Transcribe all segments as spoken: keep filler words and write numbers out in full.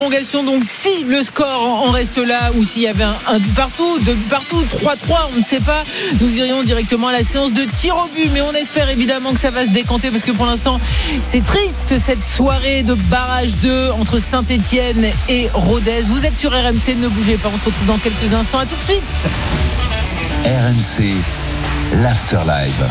Prolongation, donc si le score en reste là ou s'il y avait un, un but partout, deux buts partout, trois trois, on ne sait pas, nous irions directement à la séance de tir au but, mais on espère évidemment que ça va se décanter parce que pour l'instant c'est triste cette soirée de barrage deux entre Saint-Etienne et Rodez. Vous êtes sur R M C, ne bougez pas, on se retrouve dans quelques instants, à tout de suite. R M C, l'After Live.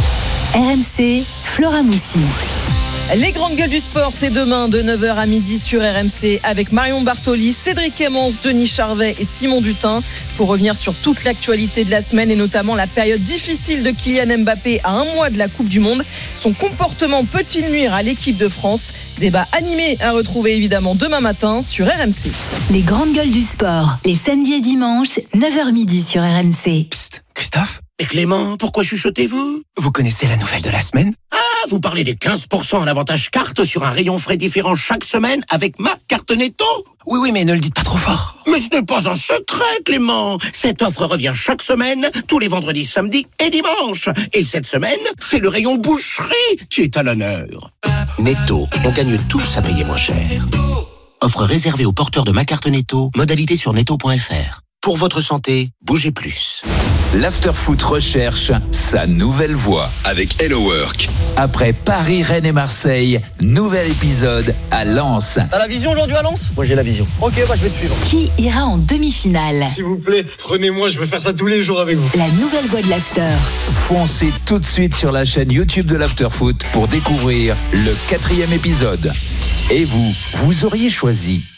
R M C, Flora Moussi. Les grandes gueules du sport, c'est demain de neuf heures à midi sur R M C avec Marion Bartoli, Cédric Clémence, Denis Charvet et Simon Dutin pour revenir sur toute l'actualité de la semaine et notamment la période difficile de Kylian Mbappé à un mois de la Coupe du Monde. Son comportement peut-il nuire à l'équipe de France ? Débat animé à retrouver évidemment demain matin sur R M C. Les grandes gueules du sport, les samedis et dimanches, neuf heures midi sur R M C. Psst, Christophe et Clément, pourquoi chuchotez-vous ? Vous connaissez la nouvelle de la semaine ? Ah, vous parlez des quinze pour cent en avantage carte sur un rayon frais différent chaque semaine avec ma carte Netto ? Oui, oui, mais ne le dites pas trop fort. Mais ce n'est pas un secret, Clément. Cette offre revient chaque semaine, tous les vendredis, samedis et dimanches. Et cette semaine, c'est le rayon boucherie qui est à l'honneur. Netto, on gagne tous à payer moins cher. Offre réservée aux porteurs de ma carte Netto, modalité sur netto point f r. Pour votre santé, bougez plus. L'Afterfoot recherche sa nouvelle voix avec Hello Work. Après Paris, Rennes et Marseille, nouvel épisode à Lens. T'as la vision aujourd'hui à Lens ? Moi j'ai la vision. Ok, bah je vais te suivre. Qui ira en demi-finale ? S'il vous plaît, prenez-moi, je veux faire ça tous les jours avec vous. La nouvelle voix de l'After. Foncez tout de suite sur la chaîne YouTube de l'Afterfoot pour découvrir le quatrième épisode. Et vous, vous auriez choisi qui ?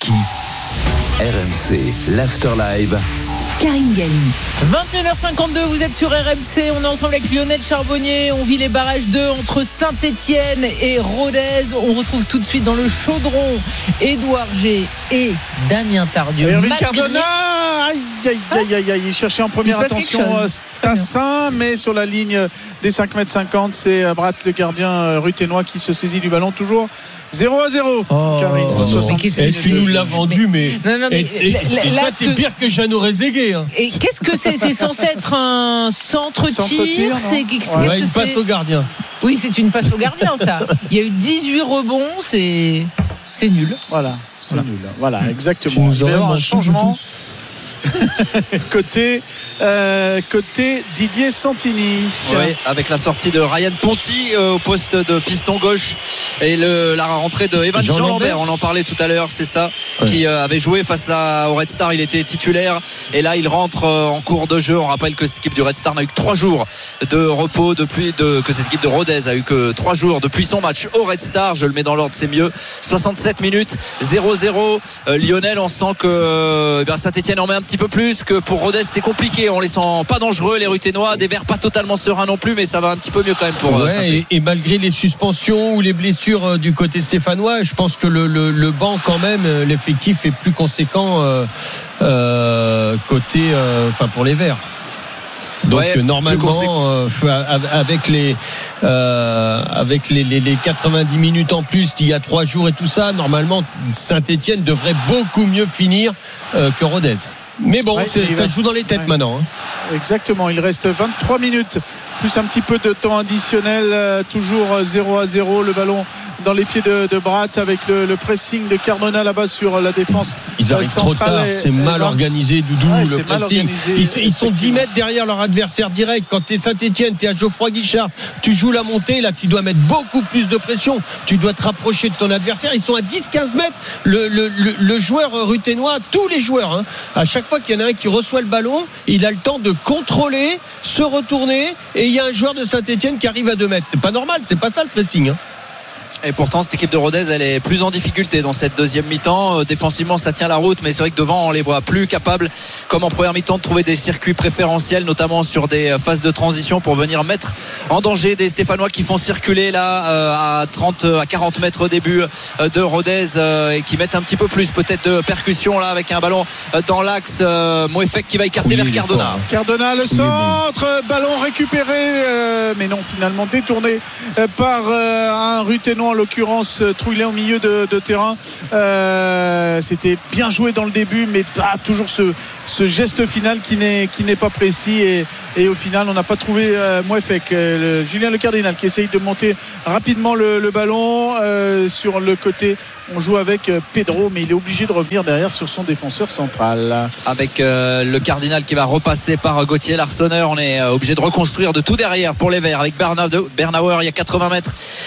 R M C, l'After Live. Karine Galli. vingt et une heures cinquante-deux, vous êtes sur R M C, on est ensemble avec Lionel Charbonnier, on vit les barrages deux entre Saint-Etienne et Rodez. On retrouve tout de suite dans le chaudron Édouard G et Damien Tardieu. Erwin Malgré... Cardona, aïe aïe aïe aïe aïe, il cherchait en première attention Tassin, mais sur la ligne des cinq mètres cinquante, c'est Brat le gardien ruthénois qui se saisit du ballon, toujours zéro à zéro. Oh, Karine, oh, et tu nous l'as vendu, mais, mais, non, non, mais et, et, là, et là, toi, t'es que... pire que Jeannot Rézégué. Hein. Et qu'est-ce que c'est ? C'est censé être un centre-tir, c'est qu'est-ce ouais, que une c'est ? Passe au gardien. Oui, c'est une passe au gardien, ça. Il y a eu dix-huit rebonds, c'est c'est nul. Voilà, c'est voilà. nul. Voilà, exactement. Tu nous aurais un changement. côté, euh, côté Didier Santini. Oui, avec la sortie de Ryan Ponty euh, au poste de piston gauche et le, la rentrée de Evan Jean, Jean Lambert, on en parlait tout à l'heure, c'est ça, ouais. qui euh, avait joué face à, au Red Star, il était titulaire et là il rentre euh, en cours de jeu. On rappelle que cette équipe du Red Star n'a eu que trois jours de repos depuis de, que cette équipe de Rodez a eu que trois jours depuis son match au Red Star. Je le mets dans l'ordre, c'est mieux. soixante-sept minutes, zéro zéro. euh, Lionel, on sent que euh, eh Saint-Etienne en met un petit peu plus, que pour Rodez c'est compliqué, on les sent pas dangereux les Ruthénois, des Verts pas totalement sereins non plus, mais ça va un petit peu mieux quand même pour ouais, Saint-Etienne. Et, et malgré les suspensions ou les blessures du côté stéphanois, je pense que le, le, le banc quand même, l'effectif est plus conséquent euh, euh, côté enfin euh, pour les Verts. Donc ouais, normalement euh, avec les euh, avec les, les, les quatre-vingt-dix minutes en plus d'il y a trois jours et tout ça, normalement Saint-Etienne devrait beaucoup mieux finir euh, que Rodez. Mais bon, ouais, ça va... joue dans les têtes ouais. maintenant. Hein. Exactement, il reste vingt-trois minutes plus un petit peu de temps additionnel, euh, toujours zéro à zéro, le ballon dans les pieds de, de Brat avec le, le pressing de Cardona là-bas sur la défense. Ils arrivent trop tard, et, c'est mal et organisé Doudou, ouais, le pressing. Ils, ils sont dix mètres derrière leur adversaire direct. Quand t'es Saint-Etienne, t'es à Geoffroy Guichard, tu joues la montée, là tu dois mettre beaucoup plus de pression. Tu dois te rapprocher de ton adversaire. Ils sont à dix à quinze mètres. Le, le, le, le joueur ruthénois, tous les joueurs, hein, à chaque fois qu'il y en a un qui reçoit le ballon, il a le temps de contrôler, se retourner, et il y a un joueur de Saint-Etienne qui arrive à deux mètres. C'est pas normal, c'est pas ça le pressing. Hein. Et pourtant cette équipe de Rodez elle est plus en difficulté dans cette deuxième mi-temps. euh, défensivement ça tient la route, mais c'est vrai que devant on les voit plus capables comme en première mi-temps de trouver des circuits préférentiels, notamment sur des phases de transition pour venir mettre en danger des Stéphanois qui font circuler là euh, à trente à quarante mètres au début euh, de Rodez euh, et qui mettent un petit peu plus peut-être de percussion là avec un ballon euh, dans l'axe. euh, Mouefek qui va écarter oui, vers Cardona fort. Cardona le centre, oui, ballon récupéré euh, mais non finalement détourné euh, par euh, un Ruthénois, en l'occurrence Trouillet au milieu de, de terrain. Euh, c'était bien joué dans le début, mais pas toujours ce, ce geste final qui n'est, qui n'est pas précis, et, et au final on n'a pas trouvé euh, Mouefek. Euh, Julien Le Cardinal qui essaye de monter rapidement le, le ballon euh, sur le côté. on joue avec Pedro, mais il est obligé de revenir derrière sur son défenseur central. Avec euh, le Cardinal qui va repasser par Gauthier Larsonneur. On est euh, obligé de reconstruire de tout derrière pour les Verts avec Bernauer. Il y a quatre-vingts mètres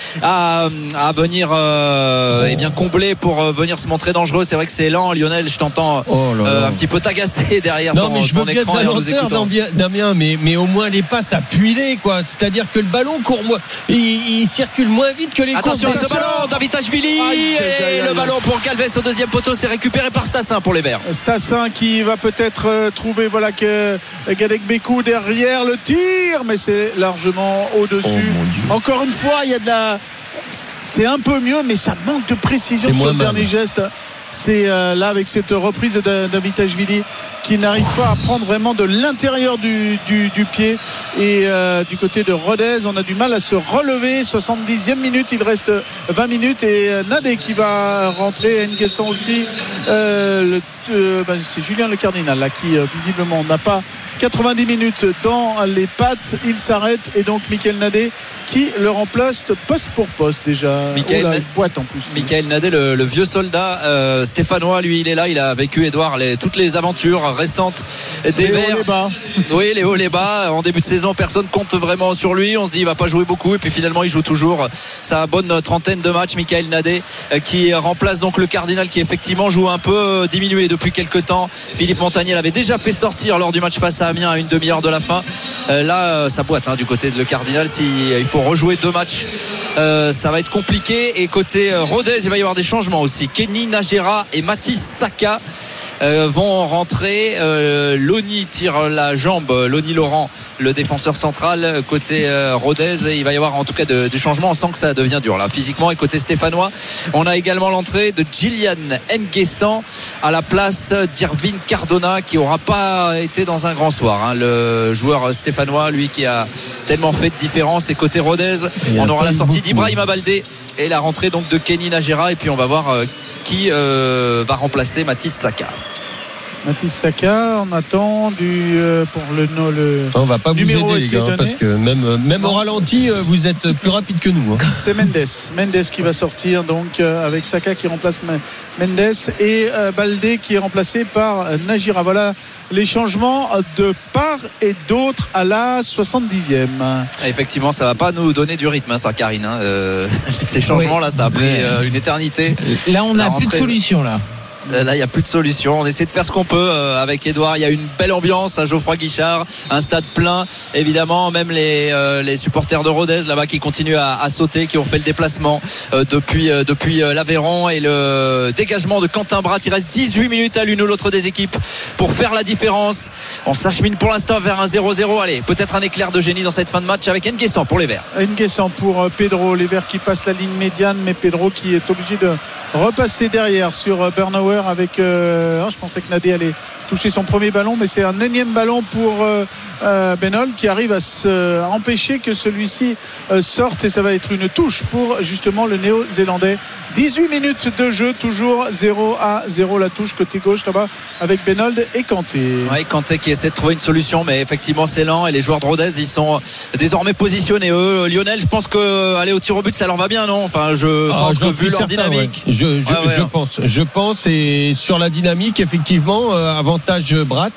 à, à venir euh, eh bien combler pour euh, venir se montrer dangereux. C'est vrai que c'est lent. Lionel, je t'entends oh là là. Euh, un petit peu t'agacer derrière non, ton, mais je ton veux écran bien et en nous écoutant. Damien, mais, mais au moins les passes appuyées, quoi. C'est-à-dire que le ballon court moins, il, il circule moins vite que les courses. Attention à ce ballon, Davitashvili et le ballon pour Galvez au deuxième poteau, c'est récupéré par Stassin pour les Verts. Stassin qui va peut-être euh, trouver voilà que Gadec-Bécou derrière le tir, mais c'est largement au-dessus. Oh, encore une fois, il y a de la, c'est un peu mieux, mais ça manque de précision sur le mal. Dernier geste. C'est euh, là avec cette reprise de Davitashvili qui n'arrive pas à prendre vraiment de l'intérieur du, du, du pied et euh, du côté de Rodez on a du mal à se relever. Soixante-dixième minute, il reste vingt minutes et euh, Nadé qui va rentrer, Nguessan aussi euh, le, euh, ben, c'est Julien Le Cardinal là qui euh, visiblement n'a pas quatre-vingt-dix minutes dans les pattes, il s'arrête et donc Michael Nadé qui le remplace poste pour poste déjà. Michael, oh là, boîte en plus. Michael Nadé, le, le vieux soldat euh, stéphanois, lui il est là, il a vécu Edouard les, toutes les aventures récentes des Verts. Oui, les hauts les bas. En début de saison, personne compte vraiment sur lui. On se dit il va pas jouer beaucoup et puis finalement il joue toujours sa bonne trentaine de matchs. Michael Nadé euh, qui remplace donc le Cardinal qui effectivement joue un peu diminué depuis quelques temps. Philippe Montagnier l'avait déjà fait sortir lors du match face à Amiens à une demi-heure de la fin. Euh, là, ça boite hein, du côté de le Cardinal. Si euh, il faut rejouer deux matchs, euh, ça va être compliqué. Et côté euh, Rodez, il va y avoir des changements aussi. Kenny Najera et Mathis Saka Euh, vont rentrer. euh, Loni tire la jambe, Loni Laurent, le défenseur central côté euh, Rodez. Il va y avoir en tout cas de, de changements. On sent que ça devient dur là physiquement. Et côté stéphanois, on a également l'entrée de Gillian Nguessan à la place d'Irvine Cardona qui aura pas été dans un grand soir hein. Le joueur stéphanois, lui qui a tellement fait de différence. Et côté Rodez, on aura la sortie d'Ibrahima Baldé et la rentrée donc de Kenny Najera et puis on va voir euh, qui euh, va remplacer Mathis Saka. Mathis Saka, on attend du euh, pour le, no, le on va pas vous aider les gars donné. Parce que même, même au ralenti vous êtes plus rapide que nous hein. C'est Mendes Mendes qui va sortir donc euh, avec Saka qui remplace Mendes et euh, Baldé qui est remplacé par euh, Najira. Voilà les changements de part et d'autre à la soixante-dixième. Effectivement, ça va pas nous donner du rythme hein, ça Karine hein. euh, ces changements oui. Là ça a pris euh, une éternité. Là on n'a plus de solution là. Là il n'y a plus de solution, on essaie de faire ce qu'on peut euh, avec Edouard. Il y a une belle ambiance à Geoffroy Guichard, un stade plein évidemment, même les, euh, les supporters de Rodez là-bas qui continuent à, à sauter, qui ont fait le déplacement euh, depuis, euh, depuis euh, l'Aveyron. Et le dégagement de Quentin Bratt, il reste dix-huit minutes à l'une ou l'autre des équipes pour faire la différence. On s'achemine pour l'instant vers un zéro zéro. Allez, peut-être un éclair de génie dans cette fin de match avec Nguessan pour les Verts. Nguessan pour euh, Pedro, les Verts qui passent la ligne médiane, mais Pedro qui est obligé de repasser derrière sur euh, Bernauer avec euh, oh, je pensais que Nadé allait toucher son premier ballon, mais c'est un énième ballon pour euh, euh, Benol qui arrive à, se, à empêcher que celui-ci euh, sorte et ça va être une touche pour justement le néo-zélandais. Dix-huit minutes de jeu, toujours zéro à zéro la touche côté gauche là-bas avec Benold et Kanté. Oui, Kanté qui essaie de trouver une solution, mais effectivement c'est lent et les joueurs de Rodez ils sont désormais positionnés. Eux, Lionel, je pense que aller au tir au but ça leur va bien, non? Enfin, je ah, pense que vu leur certain, dynamique, ouais. je, je, ouais, ouais, je hein. pense, je pense et sur la dynamique effectivement euh, avantage Bratt.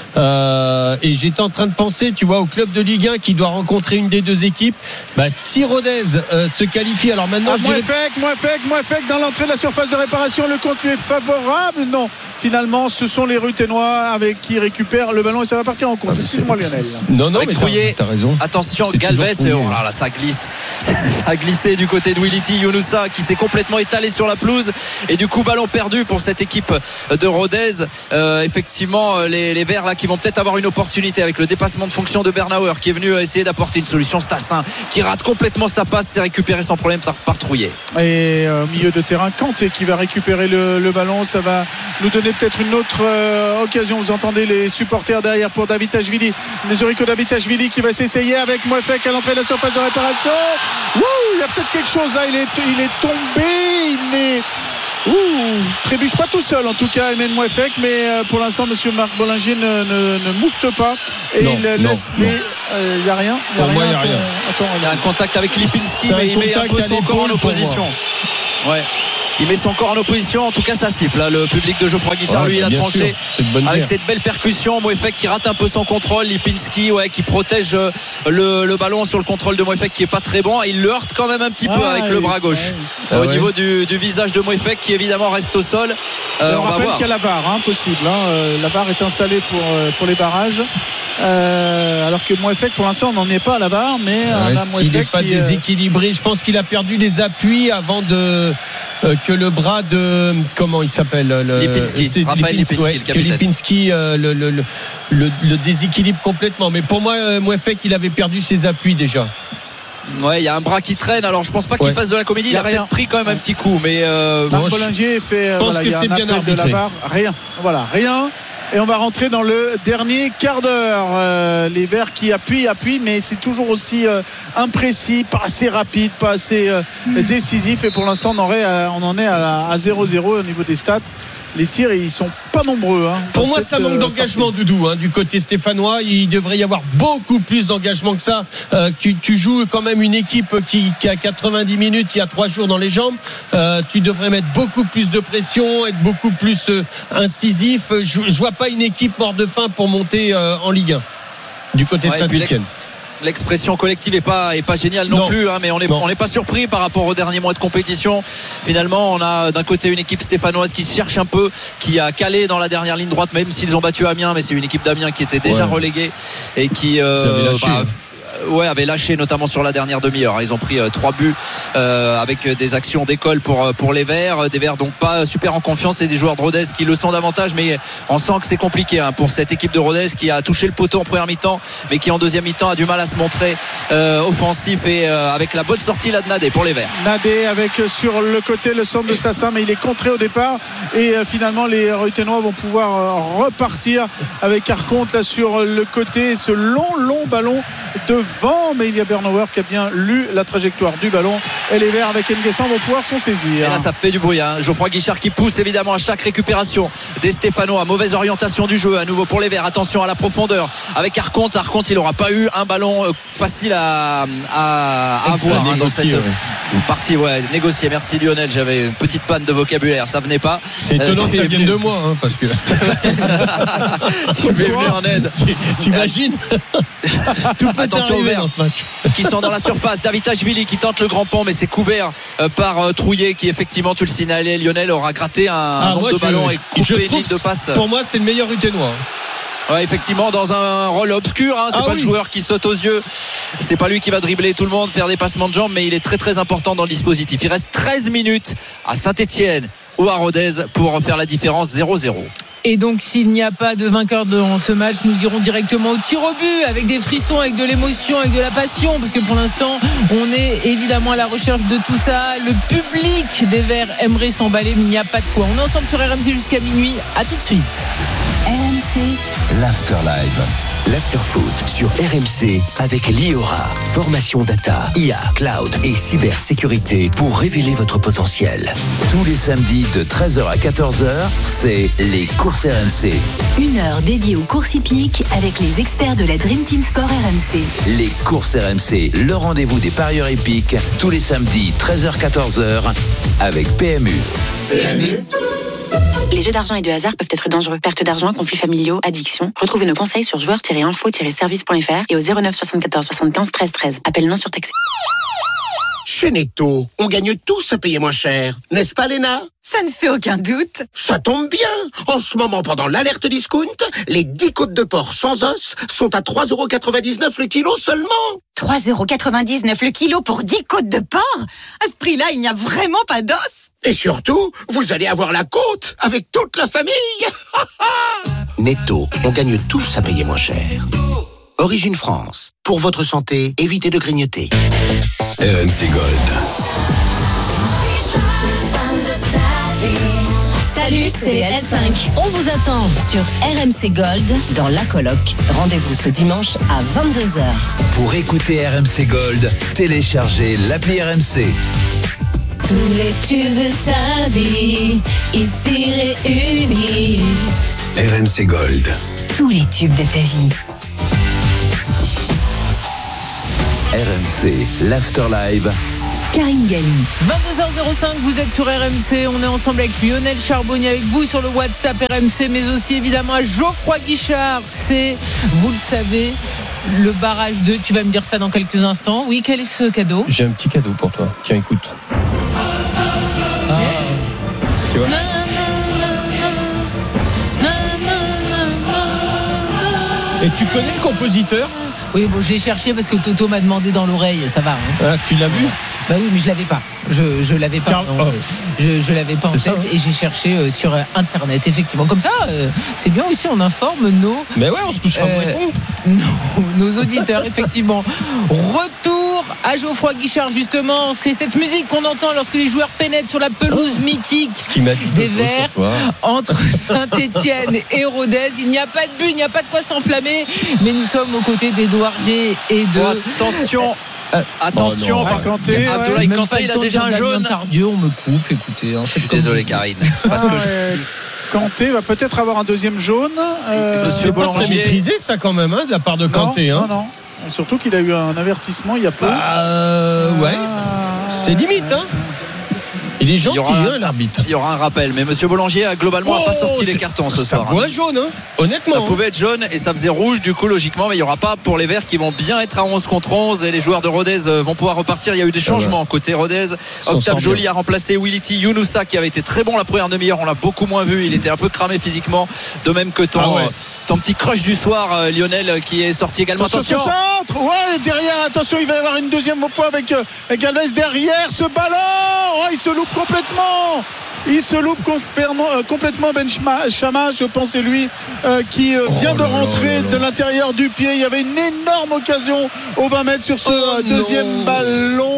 Euh, et j'étais en train de penser, tu vois, au club de Ligue un qui doit rencontrer une des deux équipes. Bah, si Rodez euh, se qualifie, alors maintenant. Ah, moins fake, moins fake, moins fake dans l'entrée de la surface de réparation. Le compte lui est favorable. Non, finalement, ce sont les Ruténois avec qui récupèrent le ballon et ça va partir en compte. Ah, excuse-moi, Lionel. Non, non, avec mais Trouillet, t'as, t'as raison. Attention, Galvez, et oh là là, ça glisse. Ça a glissé du côté de Wility Younoussa qui s'est complètement étalé sur la pelouse et du coup ballon perdu pour cette équipe de Rodez. Euh, effectivement, les, les Verts là qui vont peut-être avoir une opportunité avec le dépassement de fonction de Bernauer qui est venu essayer d'apporter une solution. Stassin qui rate complètement sa passe, s'est récupéré sans problème par, par Trouillet. Et au euh, milieu de terrain, Kanté qui va récupérer le, le ballon. Ça va nous donner peut-être une autre euh, occasion. Vous entendez les supporters derrière pour Davitashvili. Zurico Davitashvili qui va s'essayer avec Mouefek à l'entrée de la surface de réparation. Ouh, il y a peut-être quelque chose là. Il est, il est tombé. Il est. Ouh, trébuche pas tout seul en tout cas Emen Mouefek, mais euh, pour l'instant monsieur Marc Bollinger ne, ne, ne moufte pas et non, il laisse non, les. Il n'y euh, a rien. Y a pour rien, moi il n'y a rien. Il y a un contact avec Lipinski, mais il met un peu son corps en opposition. Ouais. il met son corps en opposition. En tout cas, ça siffle. Là, le public de Geoffroy Guichard, ouais, lui, il a tranché avec cette belle percussion. Moefek qui rate un peu son contrôle. Lipinski, ouais, qui protège le, le ballon sur le contrôle de Moefek qui est pas très bon. Il le heurte quand même un petit ah, peu avec le bras gauche ouais. au ah, niveau ouais. du, du visage de Moefek qui évidemment reste au sol. Euh, on, on rappelle qu'il y a la V A R, hein, possible. Hein. Euh, la V A R est installée pour, pour les barrages. Euh, alors que Moefek, pour l'instant, on n'en est pas à la V A R, mais ah, est-ce qu'il n'est pas qui, déséquilibré? Je pense qu'il a perdu des appuis avant de euh, que le bras de comment il s'appelle le, Lipinski, Raphaël Lipinski, ouais, le que Lipinski euh, le, le, le, le, le déséquilibre complètement. Mais pour moi, euh, Moefek, il avait perdu ses appuis déjà. Ouais, il y a un bras qui traîne. Alors, je pense pas qu'il ouais. fasse de la comédie. Il, il a, a peut-être pris quand même un petit coup, mais euh, Marc Bollinger fait. Je pense voilà, que c'est bien arbitré. De la V A R. Rien. Voilà, rien. Et on va rentrer dans le dernier quart d'heure. Euh, les Verts qui appuient, appuient, mais c'est toujours aussi euh, imprécis, pas assez rapide, pas assez euh, décisif. Et pour l'instant, on, aurait, euh, on en est à, à zéro zéro au niveau des stats. Les tirs, ils sont pas nombreux. Hein, pour moi, cette, ça manque d'engagement, partie. Doudou, hein, du côté stéphanois. Il devrait y avoir beaucoup plus d'engagement que ça. Euh, tu, tu joues quand même une équipe qui, qui a quatre-vingt-dix minutes, il y a trois jours dans les jambes. Euh, tu devrais mettre beaucoup plus de pression, être beaucoup plus euh, incisif. Je, je vois pas une équipe morte de faim pour monter euh, en Ligue un du côté ouais, de Saint-Étienne. L'expression collective est pas est pas géniale non, non. plus hein, mais on est non. on n'est pas surpris par rapport au dernier mois de compétition. Finalement, on a d'un côté une équipe stéphanoise qui se cherche un peu, qui a calé dans la dernière ligne droite, même s'ils ont battu Amiens, mais c'est une équipe d'Amiens qui était déjà ouais. reléguée et qui euh, bah, ouais, avait lâché notamment sur la dernière demi-heure. Ils ont pris euh, trois buts euh, avec des actions d'école pour pour les Verts, des Verts donc pas super en confiance. C'est des joueurs de Rodez qui le sont davantage, mais on sent que c'est compliqué hein, pour cette équipe de Rodez qui a touché le poteau en première mi-temps, mais qui en deuxième mi-temps a du mal à se montrer euh, offensif et euh, avec la bonne sortie là de Nadé pour les Verts. Nadé avec sur le côté le centre de Stassin, mais il est contré au départ et euh, finalement les Reuténois vont pouvoir euh, repartir avec Arconte là sur le côté, ce long long ballon devant, mais il y a Bernauer qui a bien lu la trajectoire du ballon et les Verts avec Nguessan vont pouvoir s'en saisir. Et là ça fait du bruit hein. Geoffroy Guichard qui pousse évidemment à chaque récupération des Stéphanois. Mauvaise orientation du jeu à nouveau pour les Verts. Attention à la profondeur avec Arconte. Arconte il n'aura pas eu un ballon facile à, à, à avoir hein, dans cette ouais. partie ouais, négociée. Merci Lionel, j'avais une petite panne de vocabulaire, ça venait pas. C'est étonnant euh, que ça vienne de moi hein, parce que tu m'es venu en aide. T'imagines? Tout peut attention aux Verts qui sont dans la surface. Davitashvili qui tente le grand pont, mais c'est couvert par euh, Trouillet qui effectivement, tu le signalais Lionel, aura gratté un, ah, un nombre moi, de ballons je, et coupé une ligne de passe. Pour moi c'est le meilleur Ruténois. Ouais, effectivement, dans un rôle obscur hein. C'est ah, pas oui. le joueur qui saute aux yeux, c'est pas lui qui va dribbler tout le monde, faire des passements de jambes, mais il est très très important dans le dispositif. Il reste treize minutes à Saint-Étienne ou à Rodez pour faire la différence. Zéro zéro. Et donc s'il n'y a pas de vainqueur dans ce match, nous irons directement au tir au but avec des frissons, avec de l'émotion, avec de la passion, parce que pour l'instant on est évidemment à la recherche de tout ça. Le public des Verts aimerait s'emballer, mais il n'y a pas de quoi. On est ensemble sur R M C jusqu'à minuit. À tout de suite. R M C l'Afterlive. L'Afterfoot sur R M C avec l'I O R A. Formation data, I A, cloud et cybersécurité pour révéler votre potentiel. Tous les samedis de treize heures à quatorze heures, c'est les courses R M C. Une heure dédiée aux courses hippiques avec les experts de la Dream Team Sport R M C. Les courses R M C, le rendez-vous des parieurs hippiques, tous les samedis treize heures à quatorze heures avec P M U. P M U. Les jeux d'argent et de hasard peuvent être dangereux. Perte d'argent, conflits familiaux, addiction. Retrouvez nos conseils sur joueurs tiret info tiret service point f r et au zéro neuf soixante-quatorze soixante-quinze treize treize. Appel non surtaxé. Chez Netto, on gagne tous à payer moins cher. N'est-ce pas, Léna? Ça ne fait aucun doute. Ça tombe bien. En ce moment, pendant l'alerte discount, les dix côtes de porc sans os sont à trois euros quatre-vingt-dix-neuf le kilo seulement. trois euros quatre-vingt-dix-neuf le kilo pour dix côtes de porc? À ce prix-là, il n'y a vraiment pas d'os. Et surtout, vous allez avoir la côte avec toute la famille. Netto, on gagne tous à payer moins cher. Origine France. Pour votre santé, évitez de grignoter. R M C Gold. Salut, c'est L cinq. On vous attend sur R M C Gold dans La Coloc. Rendez-vous ce dimanche à vingt-deux heures. Pour écouter R M C Gold, téléchargez l'appli R M C. Tous les tubes de ta vie, ici réunis. R M C Gold. Tous les tubes de ta vie. R M C, l'Afterlive, Karine Galli. vingt-deux heures cinq, vous êtes sur R M C. On est ensemble avec Lionel Charbonnier, avec vous sur le WhatsApp R M C, mais aussi évidemment à Geoffroy Guichard. C'est, vous le savez, le barrage de. Tu vas me dire ça dans quelques instants. Oui, quel est ce cadeau ? J'ai un petit cadeau pour toi. Tiens, écoute. Ah. Tu vois ? Et tu connais le compositeur ? Oui, bon, j'ai cherché parce que Toto m'a demandé dans l'oreille, ça va. Hein. Ah, tu l'as vu ? Bah oui, mais je l'avais pas. Je je l'avais pas. Car... Non, oh. Je je l'avais pas en c'est tête ça, hein. Et j'ai cherché euh, sur euh, internet effectivement. Comme ça, euh, c'est bien aussi. On informe nos. Mais ouais, on se couchera euh, nos, nos auditeurs effectivement. Retour à Geoffroy Guichard justement. C'est cette musique qu'on entend lorsque les joueurs pénètrent sur la pelouse oh. mythique Ce qui m'a dit des Verts entre Saint-Étienne et Rodez. Il n'y a pas de but, il n'y a pas de quoi s'enflammer. Mais nous sommes aux côtés d'Edouard G et de. Oh, attention. Euh, Attention, oh parce Kanté, que Abdoulaye ouais. Kanté, il a déjà un jaune. Tardieu, on me coupe, écoutez. Hein, je suis désolé, Karine. Parce ah, que je... Kanté va peut-être avoir un deuxième jaune. Euh... C'est pas très maîtrisé, ça, quand même, hein, de la part de Kanté. Non, hein. non, non. Surtout qu'il a eu un avertissement il y a peu. Euh, ouais. Ah, c'est limite, hein. Il est gentil, il hein, l'arbitre. Il y aura un rappel, mais Monsieur Boulanger a globalement oh, pas sorti les cartons ce ça soir. Ça hein. jaune, hein. Honnêtement. Ça hein. pouvait être jaune et ça faisait rouge du coup logiquement, mais il n'y aura pas pour les Verts qui vont bien être à onze contre onze et les joueurs de Rodez vont pouvoir repartir. Il y a eu des changements ah ouais. côté Rodez. Octave Joly a remplacé Wility Younoussa qui avait été très bon la première demi-heure. On l'a beaucoup moins vu. Il était un peu cramé physiquement, de même que ton ah ouais. ton petit crush du soir, euh, Lionel, qui est sorti également. Attention. Attention. Centre. Ouais, derrière. Attention, il va y avoir une deuxième fois avec euh, Galvez derrière ce ballon. Oh, il se loupe complètement. Il se loupe complètement Ben Chama, je pense c'est lui euh, qui euh, vient oh de rentrer là là là. de l'intérieur du pied. Il y avait une énorme occasion au vingt mètres sur ce oh deuxième non. ballon.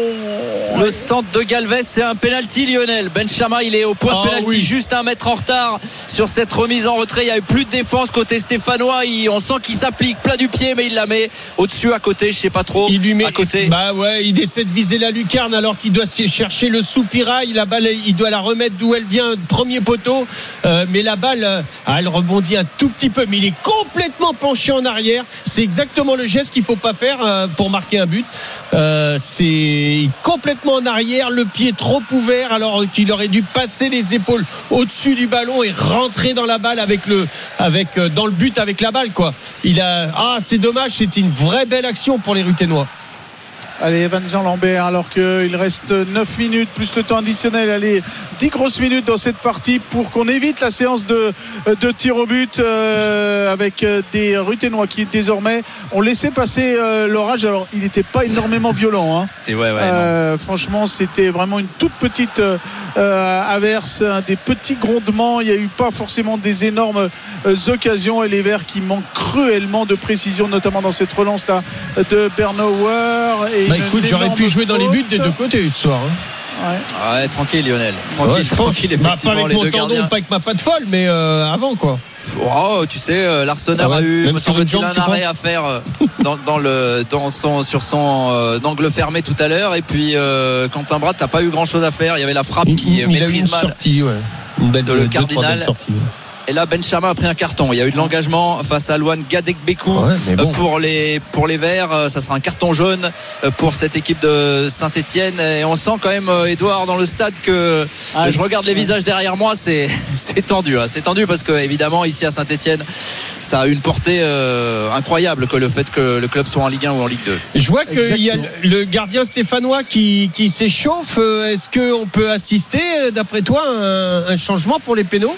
Le centre de Galvez, c'est un penalty, Lionel. Ben Chama, il est au point de oh penalty, oui. juste un mètre en retard sur cette remise en retrait. Il n'y a eu plus de défense côté stéphanois. Il, on sent qu'il s'applique plat du pied, mais il la met au-dessus, à côté, je sais pas trop. Il lui met à côté. Bah ouais, il essaie de viser la lucarne alors qu'il doit chercher le soupirail. La balle, il doit la remettre d'où elle vient, premier poteau. Euh, mais la balle, euh, elle rebondit un tout petit peu, mais il est complètement penché en arrière. C'est exactement le geste qu'il faut pas faire euh, pour marquer un but. Euh, c'est complètement en arrière, le pied trop ouvert alors qu'il aurait dû passer les épaules au-dessus du ballon et rentrer dans la balle avec le, avec, euh, dans le but avec la balle quoi. Il a, ah c'est dommage, c'était une vraie belle action pour les Ruténois. Allez, Evan-Jean Lambert, alors qu'il reste neuf minutes plus le temps additionnel. Allez, dix grosses minutes dans cette partie pour qu'on évite la séance de, de tir au but euh, avec des Ruténois qui désormais ont laissé passer euh, l'orage. Alors, il n'était pas énormément violent. Hein. C'est ouais, ouais, euh, franchement, c'était vraiment une toute petite euh, averse, hein, des petits grondements. Il n'y a eu pas forcément des énormes euh, occasions. Et les Verts qui manquent cruellement de précision, notamment dans cette relance-là de Bernauer. Et bah écoute, j'aurais pu jouer faute. dans les buts des deux côtés ce soir. Hein. Ouais. ouais, tranquille Lionel. Tranquille, ouais, tranquille effectivement. Bah, pas avec les mon deux tendon, gardiens. pas avec ma patte folle, mais euh, avant quoi. Oh, tu sais, euh, l'Arsenal ah ouais, a eu, me semble-t-il, un arrêt à faire euh, dans, dans le, dans son, sur son euh, angle fermé tout à l'heure. Et puis, euh, Quentin Brat n'a pas eu grand-chose à faire. Il y avait la frappe il, qui il maîtrise mal sortie, ouais. une belle, de le Cardinal. Et là, Ben Chama a pris un carton. Il y a eu de l'engagement face à Loan Gadekbekou ouais, bon. pour les pour les Verts. Ça sera un carton jaune pour cette équipe de Saint-Étienne. Et on sent quand même, Edouard, dans le stade que ah, je regarde les visages derrière moi, c'est c'est tendu. Hein. C'est tendu parce que évidemment ici à Saint-Étienne, ça a une portée euh, incroyable que le fait que le club soit en Ligue un ou en Ligue deux. Je vois qu'il y a le gardien stéphanois qui qui s'échauffe. Est-ce qu'on peut assister, d'après toi, à un, un changement pour les pénaux?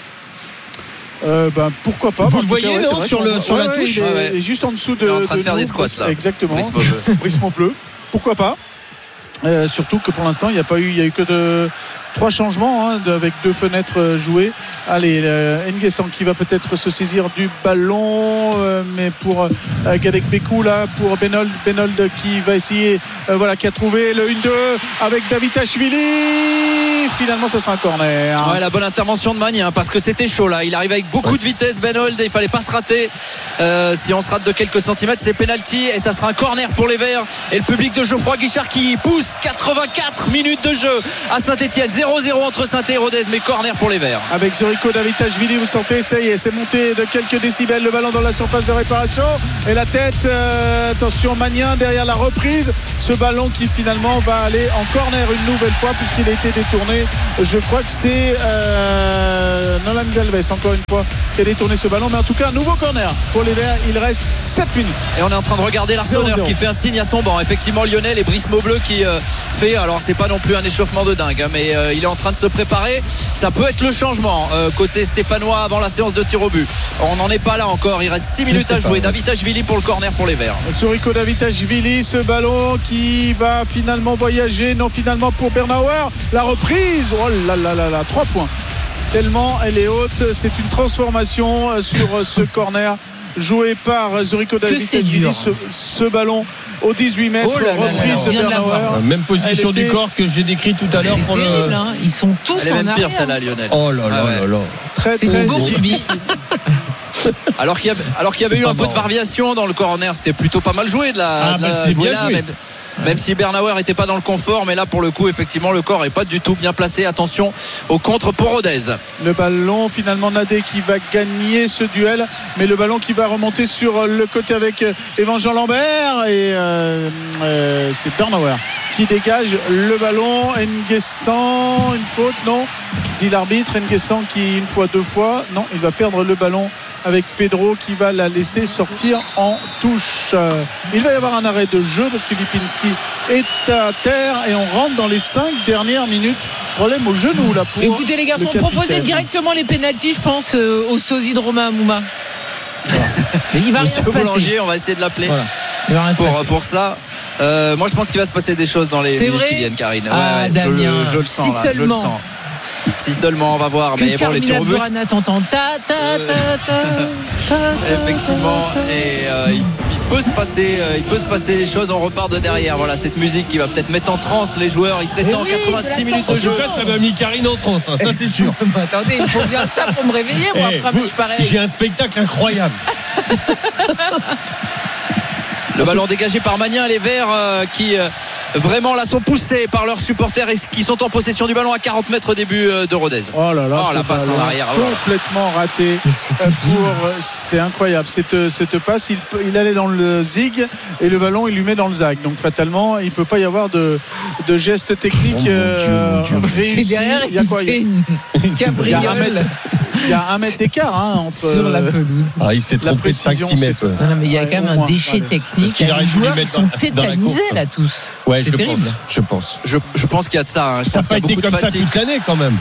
Euh, ben, pourquoi pas. Vous le voyez cas, ouais, non, sur, le, sur ouais, la ouais, touche il est, ah ouais. il est juste en dessous de. Il est en train de, de faire nous, des squats là. Exactement. Brice Maubeu. Brice Maubeu. Pourquoi pas. Euh, surtout que pour l'instant il n'y a pas eu, il y a eu que de trois changements hein, avec deux fenêtres jouées. Allez, euh, Nguessan qui va peut-être se saisir du ballon, euh, mais pour euh, Gadekbekou là, pour Benold, Benold qui va essayer, euh, voilà, qui a trouvé le un deux avec Davitashvili. Finalement, ça sera un corner. Ouais, la bonne intervention de Magne, hein, parce que c'était chaud là. Il arrive avec beaucoup ouais. de vitesse, Benold, et il fallait pas se rater. Euh, si on se rate de quelques centimètres, c'est penalty et ça sera un corner pour les Verts. Et le public de Geoffroy Guichard qui pousse. Quatre-vingt-quatre minutes de jeu à Saint-Étienne. zéro zéro entre Saint-Étienne et Rodez, mais corner pour les Verts. Avec Zurico Davitashvili, vous sentez, ça y est, c'est monté de quelques décibels. Le ballon dans la surface de réparation et la tête, euh, attention, Magnin derrière la reprise. Ce ballon qui finalement va aller en corner une nouvelle fois puisqu'il a été détourné. Je crois que c'est euh, Nolan Galvez encore une fois qui a détourné ce ballon, mais en tout cas un nouveau corner pour les Verts. Il reste sept minutes et on est en train de regarder l'Arseneur qui fait un signe à son banc. Effectivement, Lionel et Brice Maubleu qui euh, fait, alors c'est pas non plus un échauffement de dingue, hein, mais euh, il est en train de se préparer. Ça peut être le changement euh, côté stéphanois avant la séance de tir au but. On n'en est pas là encore, il reste six minutes à jouer. Davitashvili pour le corner pour les Verts. Zurico Davitashvili, ce ballon qui va finalement voyager, non finalement pour Bernauer, la reprise, oh là là là là, trois points, tellement elle est haute. C'est une transformation sur ce corner joué par Zurico Davitashvili. Ce, ce ballon au dix-huit mètres, oh là là reprise là là, de Bernauer. Même position était... du corps que j'ai décrit tout à l'heure pour le. Hein. Ils sont tous elle est en même arrière. Pire celle-là, Lionel. Oh là là ah ouais. là là. Très c'est très beau difficile. Alors qu'il y, a, alors qu'il y avait eu un peu de variation dans le corner, c'était plutôt pas mal joué de la, ah, de la c'est bien là, joué. Même, même si Bernauer n'était pas dans le confort, mais là pour le coup effectivement le corps n'est pas du tout bien placé. Attention au contre pour Rodez. Le ballon finalement Nadé qui va gagner ce duel, mais le ballon qui va remonter sur le côté avec Evan Jean Lambert et euh, euh, c'est Bernauer qui dégage le ballon. Nguessan, une faute, non, dit l'arbitre. Nguessan qui une fois, deux fois, non, il va perdre le ballon avec Pedro qui va la laisser sortir en touche. Il va y avoir un arrêt de jeu parce que Lipinski est à terre et on rentre dans les cinq dernières minutes. Problème au genou là pour. Écoutez les garçons, proposez directement les pénaltys, je pense, euh, au sosie de Romain Amouma. Mais il va rien se passer. Boulanger, on va essayer de l'appeler voilà. pour, pour ça. Euh, moi je pense qu'il va se passer des choses dans les c'est minutes vrai qui viennent, Karine. Ah, ouais, ouais, je, le, je le sens si là, je le sens. Si seulement, on va voir. Que mais bon, les tirs au but. t'entends ta ta ta ta. Effectivement, et euh, il, il peut se passer, euh, il peut se passer des choses. On repart de derrière. Voilà cette musique qui va peut-être mettre en transe les joueurs. Il serait temps, oui, quatre-vingt-six minutes de jeu. En tout cas, ça m'a mis Karine en transe, hein, ça c'est sûr. Attendez, il faut bien ça pour me réveiller. Moi, hey, après un match pareil. J'ai un spectacle incroyable. Le ballon dégagé par Magnin, les Verts euh, qui euh, vraiment là sont poussés par leurs supporters et qui sont en possession du ballon à quarante mètres au début euh, de Rodez. Oh là là, oh, la passe en arrière complètement ratée. C'est, pour, c'est incroyable cette, cette passe. Il, il allait dans le zig et le ballon il lui met dans le zag. Donc fatalement il ne peut pas y avoir de, de gestes techniques euh, réussis. Derrière, il y a quoi, il fait une cabriole. Il y a un mètre d'écart hein, entre sur la pelouse. Ah, il s'est trompé de cinq six mètres. Non, non, mais il y a quand même un déchet technique. Les joueurs sont tétanisés là tous. Ouais, c'est je terrible. pense. Je pense. Je, je pense qu'il y a de ça. Hein. Je ça n'a pas été comme ça toute l'année quand même.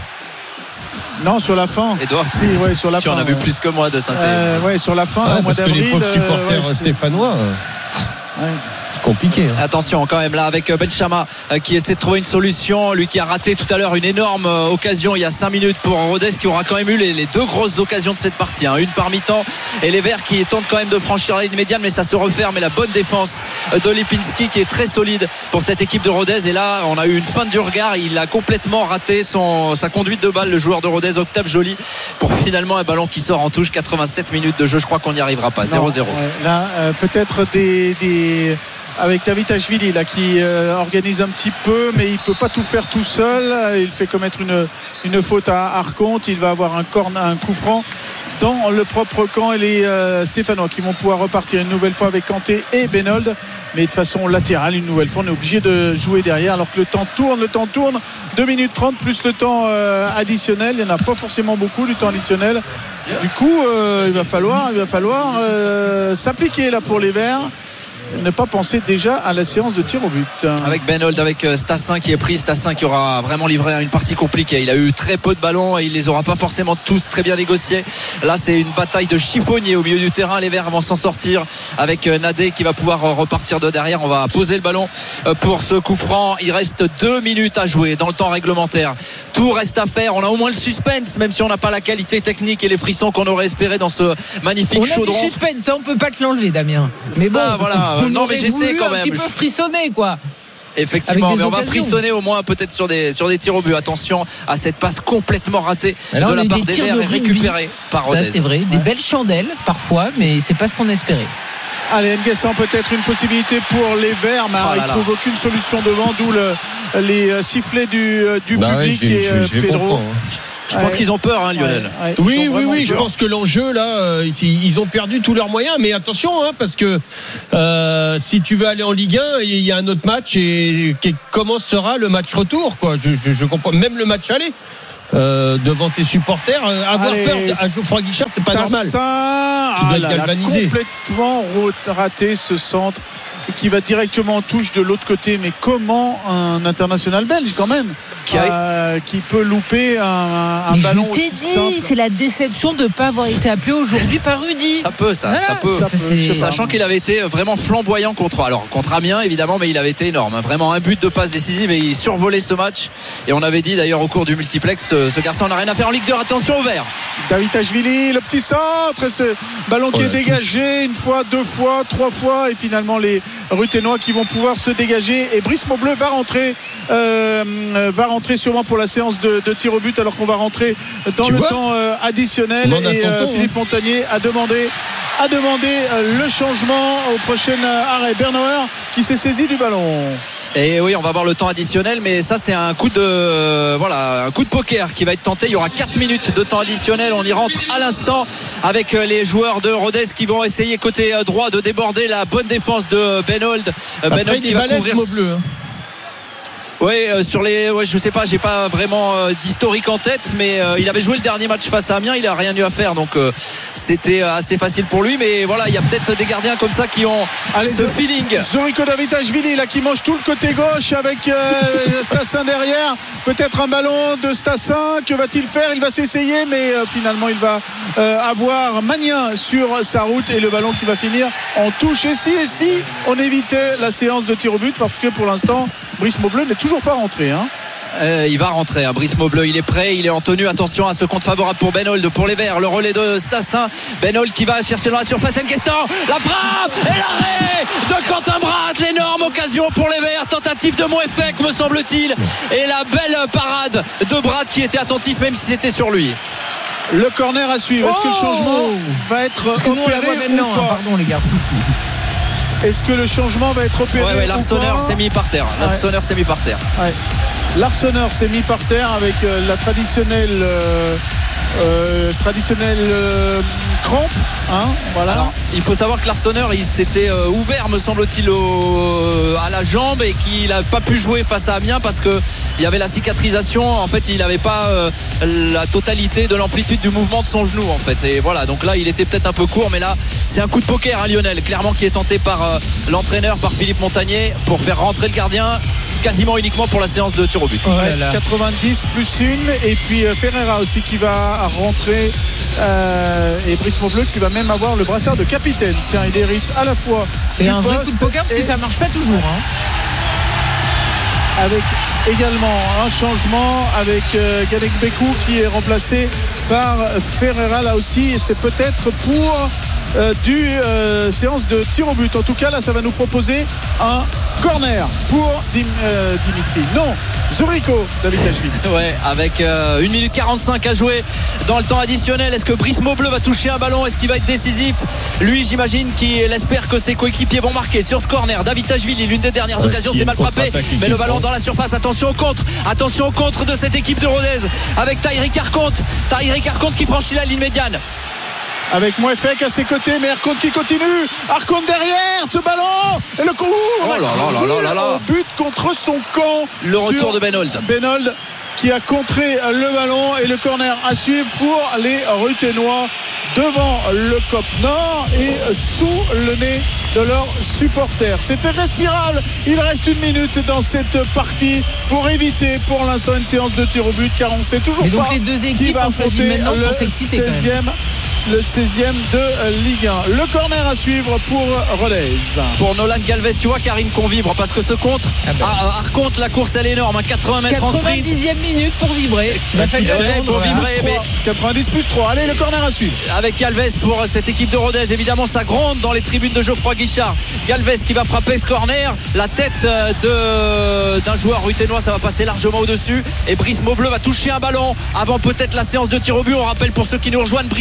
Non, sur la fin. Edouard, si, ouais, sur la tu fin. en as vu plus que moi de Saint-Étienne. Euh, ouais, sur la fin, ouais, au mois parce que les pauvres supporters ouais, stéphanois. Ouais. C'est compliqué. Hein. Attention quand même là avec Benchama euh, qui essaie de trouver une solution. Lui qui a raté tout à l'heure une énorme euh, occasion il y a cinq minutes pour Rodez qui aura quand même eu les, les deux grosses occasions de cette partie. Hein. Une par mi-temps et les Verts qui tentent quand même de franchir la ligne médiane, mais ça se referme. Et la bonne défense de Lipinski qui est très solide pour cette équipe de Rodez. Et là on a eu une feinte du regard. Il a complètement raté son, sa conduite de balle, le joueur de Rodez, Octave Joly, pour finalement un ballon qui sort en touche. Quatre-vingt-sept minutes de jeu. Je crois qu'on n'y arrivera pas. zéro zéro. Ouais, là euh, peut-être des, des... avec Davitashvili là qui euh, organise un petit peu, mais il peut pas tout faire tout seul. Il fait commettre une, une faute à Arconte. Il va avoir un, corne, un coup franc dans le propre camp et les euh, Stéphanois qui vont pouvoir repartir une nouvelle fois avec Kanté et Benold, mais de façon latérale. Une nouvelle fois on est obligé de jouer derrière alors que le temps tourne, le temps tourne. Deux minutes trente plus le temps euh, additionnel. Il n'y en a pas forcément beaucoup du temps additionnel. Du coup euh, il va falloir, il va falloir euh, s'appliquer là pour les Verts. Ne pas penser déjà à la séance de tir au but. Avec Benold, avec Stassin qui est pris. Stassin qui aura vraiment livré une partie compliquée. Il a eu très peu de ballons et il les aura pas forcément tous très bien négociés. Là c'est une bataille de chiffonniers au milieu du terrain. Les Verts vont s'en sortir avec Nadé qui va pouvoir repartir de derrière. On va poser le ballon pour ce coup franc. Il reste deux minutes à jouer dans le temps réglementaire. Tout reste à faire. On a au moins le suspense, même si on n'a pas la qualité technique et les frissons qu'on aurait espéré dans ce magnifique chaudron. On a du suspense, ça on peut pas te l'enlever, Damien. Mais ça, bon, voilà. Non mais j'essaie quand même. Un petit peu frissonner quoi. Effectivement, mais on va frissonner au moins peut-être sur des, sur des tirs au but. Attention à cette passe complètement ratée alors, de la part des Verts et récupérée par Rodez. Ça c'est vrai, des ouais. belles chandelles parfois, mais c'est pas ce qu'on espérait. Allez, Nguessan peut-être une possibilité pour les Verts, mais oh il ne trouve aucune solution devant, d'où le, les sifflets du, du bah public ouais, et je, je, je Pedro. Je pense ouais. qu'ils ont peur, hein, Lionel. Ouais, ouais. Oui, oui, oui. Je pense que l'enjeu, là, ils ont perdu tous leurs moyens. Mais attention, hein, parce que euh, si tu veux aller en Ligue un, il y a un autre match. Et comment sera le match retour, quoi. Je, je, je comprends. Même le match aller. Euh, devant tes supporters, euh, avoir Allez, peur à Geoffroy Guichard, c'est pas normal. Ça, tu dois ah là, galvaniser. Complètement raté ce centre qui va directement en touche de l'autre côté. Mais comment un international belge quand même qui, a... euh, qui peut louper un, un mais ballon je t'ai aussi dit, simple. C'est la déception de ne pas avoir été appelé aujourd'hui par Rudy. Ça peut, ça, voilà. ça peut. Ça peut Sachant qu'il avait été vraiment flamboyant contre, alors contre Amiens évidemment, mais il avait été énorme. Vraiment un but de passe décisive et il survolait ce match. Et on avait dit d'ailleurs au cours du multiplex, ce, ce garçon n'a rien à faire en Ligue deux. Attention au vert. Davitashvili, le petit centre, et ce ballon oh, qui est dégagé une fois, deux fois, trois fois, et finalement les Ruthénois qui vont pouvoir se dégager. Et Brice Maubleu va rentrer, euh, va rentrer sûrement pour la séance de, de tir au but, alors qu'on va rentrer dans tu le vois temps euh, additionnel. Et euh, Philippe hein. Montagnier a demandé, a demandé euh, le changement au prochain arrêt. Bernauer qui s'est saisi du ballon. Et oui, on va voir le temps additionnel, mais ça c'est un coup de euh, voilà, un coup de poker qui va être tenté. Il y aura quatre minutes de temps additionnel. On y rentre à l'instant avec les joueurs de Rodez qui vont essayer côté droit de déborder la bonne défense de Benold. Benold qui va couvrir. Bleu, hein. Oui, euh, sur les, ouais, je sais pas, j'ai pas vraiment euh, d'historique en tête, mais euh, il avait joué le dernier match face à Amiens, il a rien eu à faire, donc euh, c'était assez facile pour lui. Mais voilà, il y a peut-être des gardiens comme ça qui ont Allez, ce feeling. Zoriko Davitashvili là qui mange tout le côté gauche avec euh, Stassin derrière. Peut-être un ballon de Stassin. Que va-t-il faire? Il va s'essayer, mais euh, finalement il va euh, avoir Magnin sur sa route et le ballon qui va finir en touche. Et si, et si on évitait la séance de tir au but, parce que pour l'instant Brice Maubleu n'est toujours pas rentré, hein. Euh, il va rentrer, hein. Brice Maubleu, il est prêt, il est en tenue. Attention à ce compte favorable pour Benold, pour les Verts. Le relais de Stassin. Benold qui va chercher dans la surface. Nguessan, la frappe et l'arrêt de Quentin Bratt. L'énorme occasion pour les Verts. Tentative de Moefek, me semble-t-il. Et la belle parade de Bratt qui était attentif, même si c'était sur lui. Le corner à suivre. Est-ce oh que le changement va être Parce que nous, on la voit maintenant, hein, pardon les garçons. Est-ce que le changement va être opéré? Ouais, ouais, Larsonneur s'est mis par terre. Larsonneur ouais. s'est mis par terre. Ouais. Larsonneur s'est mis par terre avec euh, la traditionnelle euh, euh, traditionnelle euh, crampe, hein, voilà. Alors, il faut savoir que Larsonneur il s'était euh, ouvert, me semble-t-il, au, à la jambe et qu'il n'a pas pu jouer face à Amiens parce que il y avait la cicatrisation. En fait, il n'avait pas euh, la totalité de l'amplitude du mouvement de son genou, en fait. Et voilà, donc là, il était peut-être un peu court, mais là, c'est un coup de poker, hein, Lionel, clairement qui est tenté par euh, l'entraîneur, par Philippe Montagnier, pour faire rentrer le gardien. Quasiment uniquement pour la séance de tir au but. Ouais, quatre-vingt-dix plus une. Et puis euh, Ferreira aussi qui va rentrer. Euh, et Brice Maubleu qui va même avoir le brassard de capitaine. Tiens, il hérite à la fois. C'est un vrai coup de poker parce que ça marche pas toujours. Hein. Avec également un changement avec euh, Gadek Bekou qui est remplacé par Ferreira là aussi. Et c'est peut-être pour euh, du euh, séance de tir au but. En tout cas, là, ça va nous proposer un corner pour Dim, euh, Dimitri. Non, Zoriko Davitashvili. Ouais, avec euh, une minute quarante-cinq à jouer dans le temps additionnel. Est-ce que Brice Maubleu va toucher un ballon? Est-ce qu'il va être décisif? Lui, j'imagine qu'il espère que ses coéquipiers vont marquer sur ce corner. Davitashvili, l'une des dernières ouais, occasions, c'est mal frappé. Mais le ballon dans la surface. Attention au contre. Attention au contre de cette équipe de Rodez avec Taïrik Arconte. Taïrik Arconte qui franchit la ligne médiane. Avec Moefek à ses côtés, mais Arconte qui continue. Arconte derrière, ce ballon et le coup. Oh là là là là là là. Au but contre son camp. Le retour de Benold. Benold qui a contré le ballon et le corner à suivre pour les Ruthénois devant le C O P Nord et sous le nez de leurs supporters. C'était respirable. Il reste une minute dans cette partie pour éviter pour l'instant une séance de tir au but, car on ne sait toujours et pas. Donc les deux équipes ont choisi maintenant pour s'exciter quand même. Le seizième de Ligue un. Le corner à suivre pour Rodez. Pour Nolan Galvez, tu vois Karine qu'on vibre parce que ce contre, ah ben. à, à contre la course elle est énorme, hein, quatre-vingts mètres en sprint. quatre-vingt-dixième minute pour vibrer. Il ouais, pour vibrer, mais quatre-vingt-dix plus trois. Allez, le corner à suivre. Avec Galvez pour cette équipe de Rodez, évidemment ça gronde dans les tribunes de Geoffroy Guichard. Galvez qui va frapper ce corner, la tête de d'un joueur ruthénois, ça va passer largement au-dessus et Brice Maubleu va toucher un ballon avant peut-être la séance de tir au but. On rappelle pour ceux qui nous rejoignent, Brice Maubleu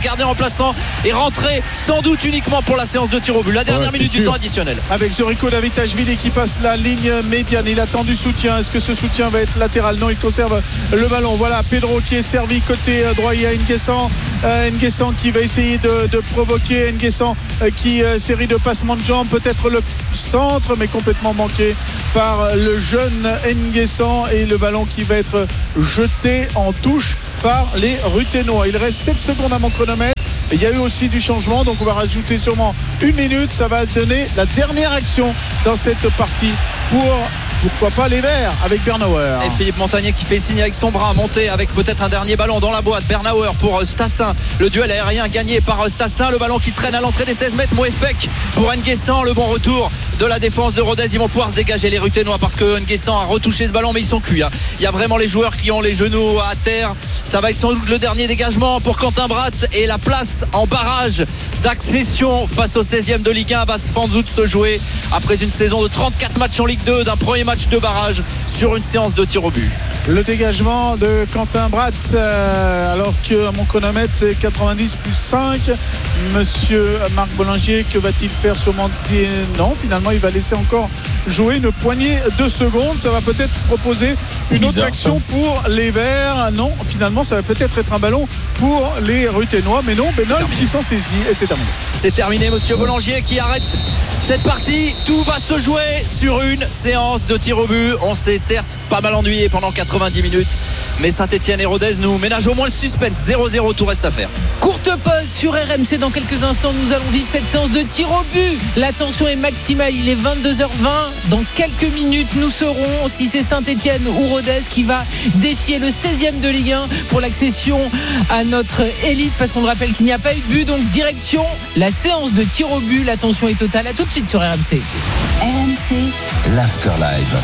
gardien remplaçant est rentré sans doute uniquement pour la séance de tir au but. La dernière ouais, minute du temps additionnel. Avec Zoriko Davitashvili qui passe la ligne médiane. Il attend du soutien. Est-ce que ce soutien va être latéral? Non, il conserve le ballon. Voilà, Pedro qui est servi côté droit. Il y a N'Guessan. Euh, N'Guessan qui va essayer de, de provoquer. N'Guessan euh, qui euh, série de passements de jambes. Peut-être le centre, mais complètement manqué par le jeune N'Guessan. Et le ballon qui va être jeté en touche par les Ruthénois. Il reste sept secondes à mon chronomètre. Il y a eu aussi du changement, donc on va rajouter sûrement une minute. Ça va donner la dernière action dans cette partie pour, pourquoi pas, les Verts avec Bernauer. Et Philippe Montagnier qui fait signe avec son bras, monté avec peut-être un dernier ballon dans la boîte. Bernauer pour Stassin, le duel aérien gagné par Stassin, le ballon qui traîne à l'entrée des seize mètres. Mouefek pour N'Guessan, le bon retour de la défense de Rodez. Ils vont pouvoir se dégager, les Ruthénois, parce que N'Guessan a retouché ce ballon, mais ils sont cuits. Il y a vraiment les joueurs qui ont les genoux à terre. Ça va être sans doute le dernier dégagement pour Quentin Bratt, et la place en barrage d'accession face au seizième de Ligue un va sans doute se jouer après une saison de trente-quatre matchs en Ligue deux, d'un premier match de barrage sur une séance de tir au but. Le dégagement de Quentin Bratt, euh, alors que à mon chronomètre c'est quatre-vingt-dix plus cinq. Monsieur Marc Bollinger, que va-t-il faire? Sûrement non, finalement il va laisser encore jouer une poignée de secondes. Ça va peut-être proposer une Bizarre, autre action ça. pour les Verts. Non, finalement ça va peut-être être un ballon pour les Ruthénois, mais non, Benol qui s'en saisit, et c'est terminé. C'est terminé, monsieur Bollinger qui arrête cette partie. Tout va se jouer sur une séance de tir au but. On s'est certes pas mal ennuyé pendant quatre-vingt-dix minutes, mais Saint-Etienne et Rodez nous ménagent au moins le suspense. Zéro zéro, tout reste à faire. Courte pause sur R M C. Dans quelques instants, nous allons vivre cette séance de tir au but. La tension est maximale, il est vingt-deux heures vingt. Dans quelques minutes, nous saurons si c'est Saint-Etienne ou Rodez qui va défier le seizième de Ligue un pour l'accession à notre élite, parce qu'on rappelle qu'il n'y a pas eu de but. Donc direction la séance de tir au but. La tension est totale. À tout de suite sur R M C. R M C, l'Afterlive.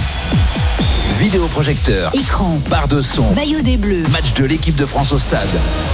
Vidéoprojecteur, écran, barre de son, maillot des Bleus, match de l'équipe de France au stade.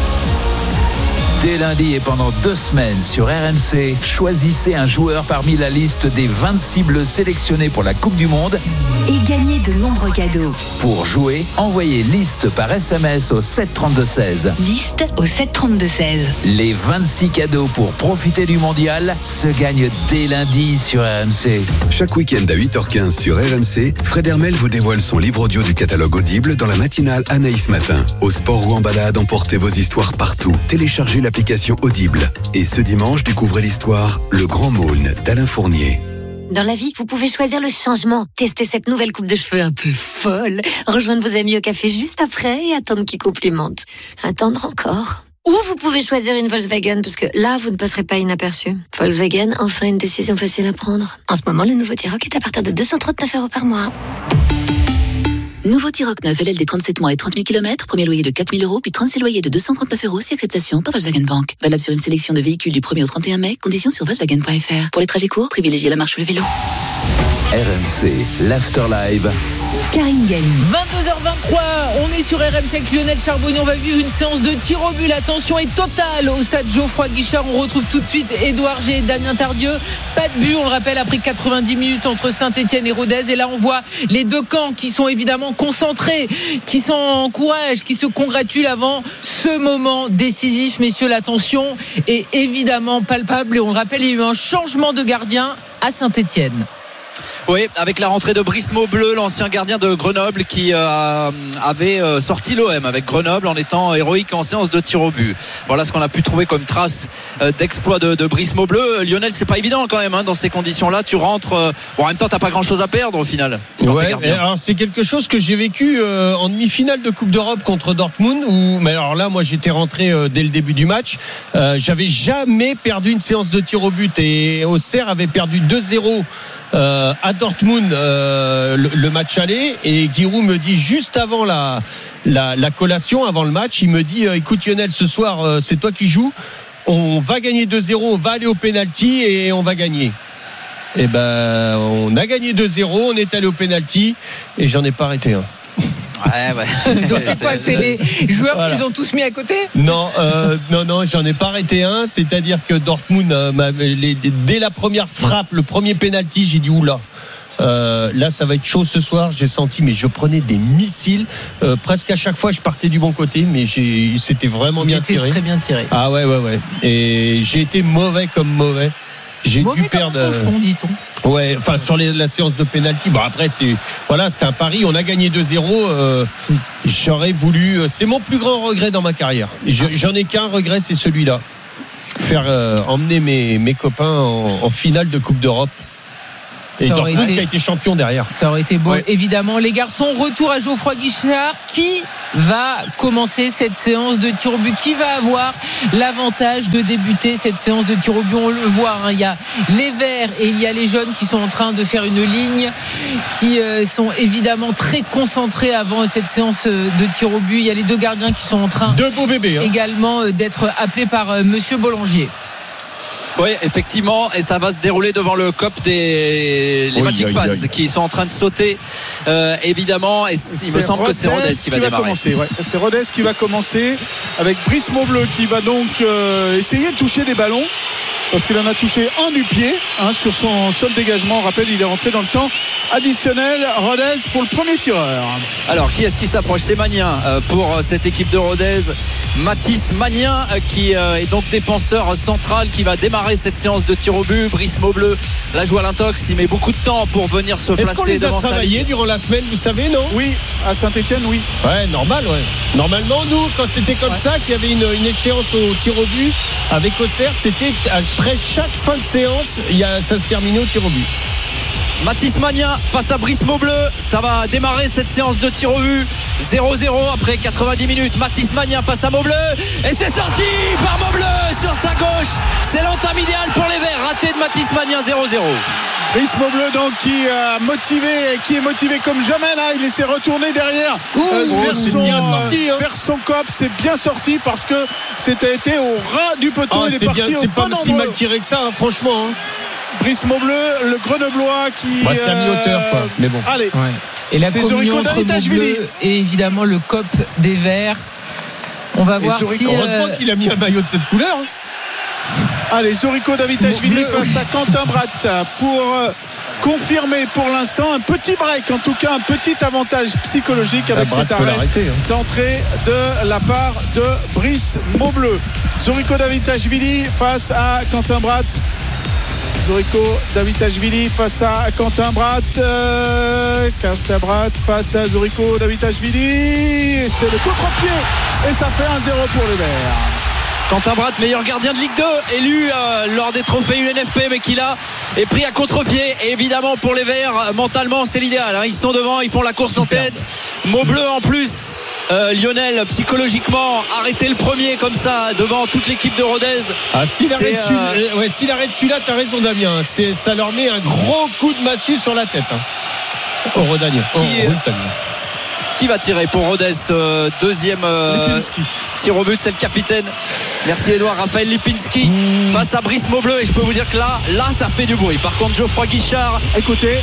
Dès lundi et pendant deux semaines sur R M C, choisissez un joueur parmi la liste des vingt-six bleus sélectionnés pour la Coupe du Monde et gagnez de nombreux cadeaux. Pour jouer, envoyez liste par S M S au sept trente-deux seize. Liste au sept trente-deux seize. Les vingt-six cadeaux pour profiter du mondial se gagnent dès lundi sur R M C. Chaque week-end à huit heures quinze sur R M C, Fred Hermel vous dévoile son livre audio du catalogue Audible dans la matinale Anaïs Matin. Au sport ou en balade, emportez vos histoires partout. Téléchargez l'application Audible. Et ce dimanche, découvrez l'histoire Le Grand Maulne d'Alain Fournier. Dans la vie, vous pouvez choisir le changement. Tester cette nouvelle coupe de cheveux un peu folle. Rejoindre vos amis au café juste après et attendre qu'ils complimentent. Attendre encore. Ou vous pouvez choisir une Volkswagen, parce que là, vous ne passerez pas inaperçu. Volkswagen, enfin une décision facile à prendre. En ce moment, le nouveau T-Roc est à partir de deux cent trente-neuf euros par mois. Nouveau T-Roc neuf L L D trente-sept mois et trente mille kilomètres, premier loyer de quatre mille euros, puis trente-six loyers de deux cent trente-neuf euros si acceptation par Volkswagen Bank. Valable sur une sélection de véhicules du premier au trente et un mai, conditions sur Volkswagen point F R. Pour les trajets courts, privilégiez la marche ou le vélo. R M C, l'Afterlive. Karine Galli. vingt-deux heures vingt-trois, on est sur R M C avec Lionel Charbonnier. On va vivre une séance de tir au but. La tension est totale au stade Geoffroy Guichard. On retrouve tout de suite Édouard G et Damien Tardieu. Pas de but, on le rappelle, après quatre-vingt-dix minutes entre Saint-Etienne et Rodez. Et là, on voit les deux camps qui sont évidemment concentrés, qui s'encouragent, qui se congratulent avant ce moment décisif. Messieurs, la tension est évidemment palpable. Et on le rappelle, il y a eu un changement de gardien à Saint-Etienne. Oui, avec la rentrée de Brice Maubleu, l'ancien gardien de Grenoble, qui euh, avait euh, sorti l'O M avec Grenoble en étant héroïque en séance de tir au but. Voilà ce qu'on a pu trouver comme trace euh, d'exploit de, de Brice Maubleu. Lionel, c'est pas évident quand même, hein, dans ces conditions-là. Tu rentres, euh, bon, en même temps, t'as pas grand-chose à perdre au final. Ouais, alors c'est quelque chose que j'ai vécu euh, en demi-finale de Coupe d'Europe contre Dortmund. Où, mais alors là, moi, j'étais rentré euh, dès le début du match. Euh, j'avais jamais perdu une séance de tir au but, et Auxerre avait perdu deux zéro. Euh, à Dortmund euh, le, le match aller, et Giroud me dit juste avant la, la, la collation, avant le match, il me dit euh, écoute Lionel, ce soir euh, c'est toi qui joues, on va gagner deux zéro, on va aller au penalty et on va gagner. Et ben on a gagné deux zéro, on est allé au penalty et j'en ai pas arrêté un. Ouais, ouais. Donc c'est quoi, c'est les joueurs voilà. Qui les ont tous mis à côté? Non, euh, non, non, j'en ai pas arrêté un. C'est-à-dire que Dortmund, euh, les, dès la première frappe, le premier penalty, j'ai dit oula. Euh, là, ça va être chaud ce soir. J'ai senti, mais je prenais des missiles. Euh, presque à chaque fois, je partais du bon côté, mais j'ai, c'était vraiment Vous bien étiez tiré. Très bien tiré. Ah ouais, ouais, ouais. Et j'ai été mauvais comme mauvais. J'ai mauvais dû comme perdre. un cochon, dit-on. Ouais, enfin sur les, la séance de pénalty. Bon après c'est voilà, c'était un pari. On a gagné deux zéro. Euh, j'aurais voulu. C'est mon plus grand regret dans ma carrière. Je, j'en ai qu'un regret, c'est celui-là. Faire euh, emmener mes mes copains en, en finale de Coupe d'Europe. Et Dortmund été... qui a été champion derrière. Ça aurait été beau, ouais. Évidemment. Les garçons, retour à Geoffroy Guichard. Qui va commencer cette séance de tir au but? Qui va avoir l'avantage de débuter cette séance de tir au but? On le voit, hein, il y a les verts et il y a les jaunes qui sont en train de faire une ligne, qui euh, sont évidemment très concentrés avant cette séance de tir au but. Il y a les deux gardiens qui sont en train deux beaux bébés, hein. également d'être appelés par euh, Monsieur Bollangier. Oui, effectivement, et ça va se dérouler devant le C O P des les oui, Magic Fans oui, oui. qui sont en train de sauter, euh, évidemment. Et il me semble Rodez que c'est Rodez qui, qui va, va démarrer. Commencer, ouais. C'est Rodez qui va commencer avec Brice Maubleu qui va donc euh, essayer de toucher des ballons. Parce qu'il en a touché un du pied hein, sur son seul dégagement. On rappelle, il est rentré dans le temps additionnel. Rodez pour le premier tireur. Alors, qui est-ce qui s'approche? C'est Magnin euh, pour cette équipe de Rodez. Mathis Magnin euh, qui euh, est donc défenseur central, qui va démarrer cette séance de tir au but. Brice Maubleu la joue à l'intox. Il met beaucoup de temps pour venir se est-ce placer qu'on les devant a travaillé sa durant la semaine, vous savez, non? Oui, à Saint-Etienne, oui. Ouais, normal, ouais. Normalement, nous, quand c'était comme ouais. ça, qu'il y avait une, une échéance au tir au but avec Auxerre, c'était après chaque fin de séance, il y a, ça se terminait au tir au but. Mathis Magnin face à Brice Maubleu, ça va démarrer cette séance de tir au but. zéro zéro après quatre-vingt-dix minutes. Mathis Magnin face à Maubleu et c'est sorti par Maubleu sur sa gauche. C'est l'entame idéale pour les Verts, raté de Mathis Magnin. Zéro zéro. Brice Maubleu donc qui a motivé, qui est motivé comme jamais là. Il s'est retourné derrière Ouh, euh, oh, vers, son, bien sorti, hein. vers son cop. C'est bien sorti parce que c'était été au ras du poteau. Oh, il est, c'est parti bien, au c'est pas bon si mal tiré que ça, hein, franchement. Hein. Brice Maubleu, le Grenoblois qui. Bah, c'est à mi-hauteur, quoi. Mais bon. Allez. Ouais. Et la c'est communion entre Maubleu et évidemment le C O P des Verts. On va et voir Zorico, si. Heureusement euh... qu'il a mis un maillot de cette couleur. Hein. Allez, Zoriko Davitashvili face à Quentin Bratt pour euh, confirmer pour l'instant un petit break, en tout cas un petit avantage psychologique avec cet arrêt hein. d'entrée de la part de Brice Maubleu. Zoriko Davitashvili face à Quentin Bratt. Zoriko Davitashvili face à Quentin Bratt. Euh, Quentin Bratt face à Zoriko Davitashvili. C'est le contre-pied et ça fait un zéro pour les Verts. Quentin Bratt, meilleur gardien de Ligue deux, élu euh, lors des trophées U N F P, mais qui là est pris à contre-pied. Et évidemment pour les Verts, mentalement c'est l'idéal, hein. Ils sont devant, ils font la course en tête. Maubleu en plus, euh, Lionel psychologiquement arrêter le premier comme ça devant toute l'équipe de Rodez. Ah, s'il arrête, euh... celui... ouais, s'il arrête celui-là, t'as raison Damien, c'est, ça leur met un gros coup de massue sur la tête hein. Au Rodania. Qui... Oh, Qui va tirer pour Rodez euh, deuxième euh, tir au but, c'est le capitaine. Merci Edouard. Raphaël Lipinski mmh. face à Brice Maubleu. Et je peux vous dire que là, là ça fait du bruit. Par contre Geoffroy Guichard, écoutez,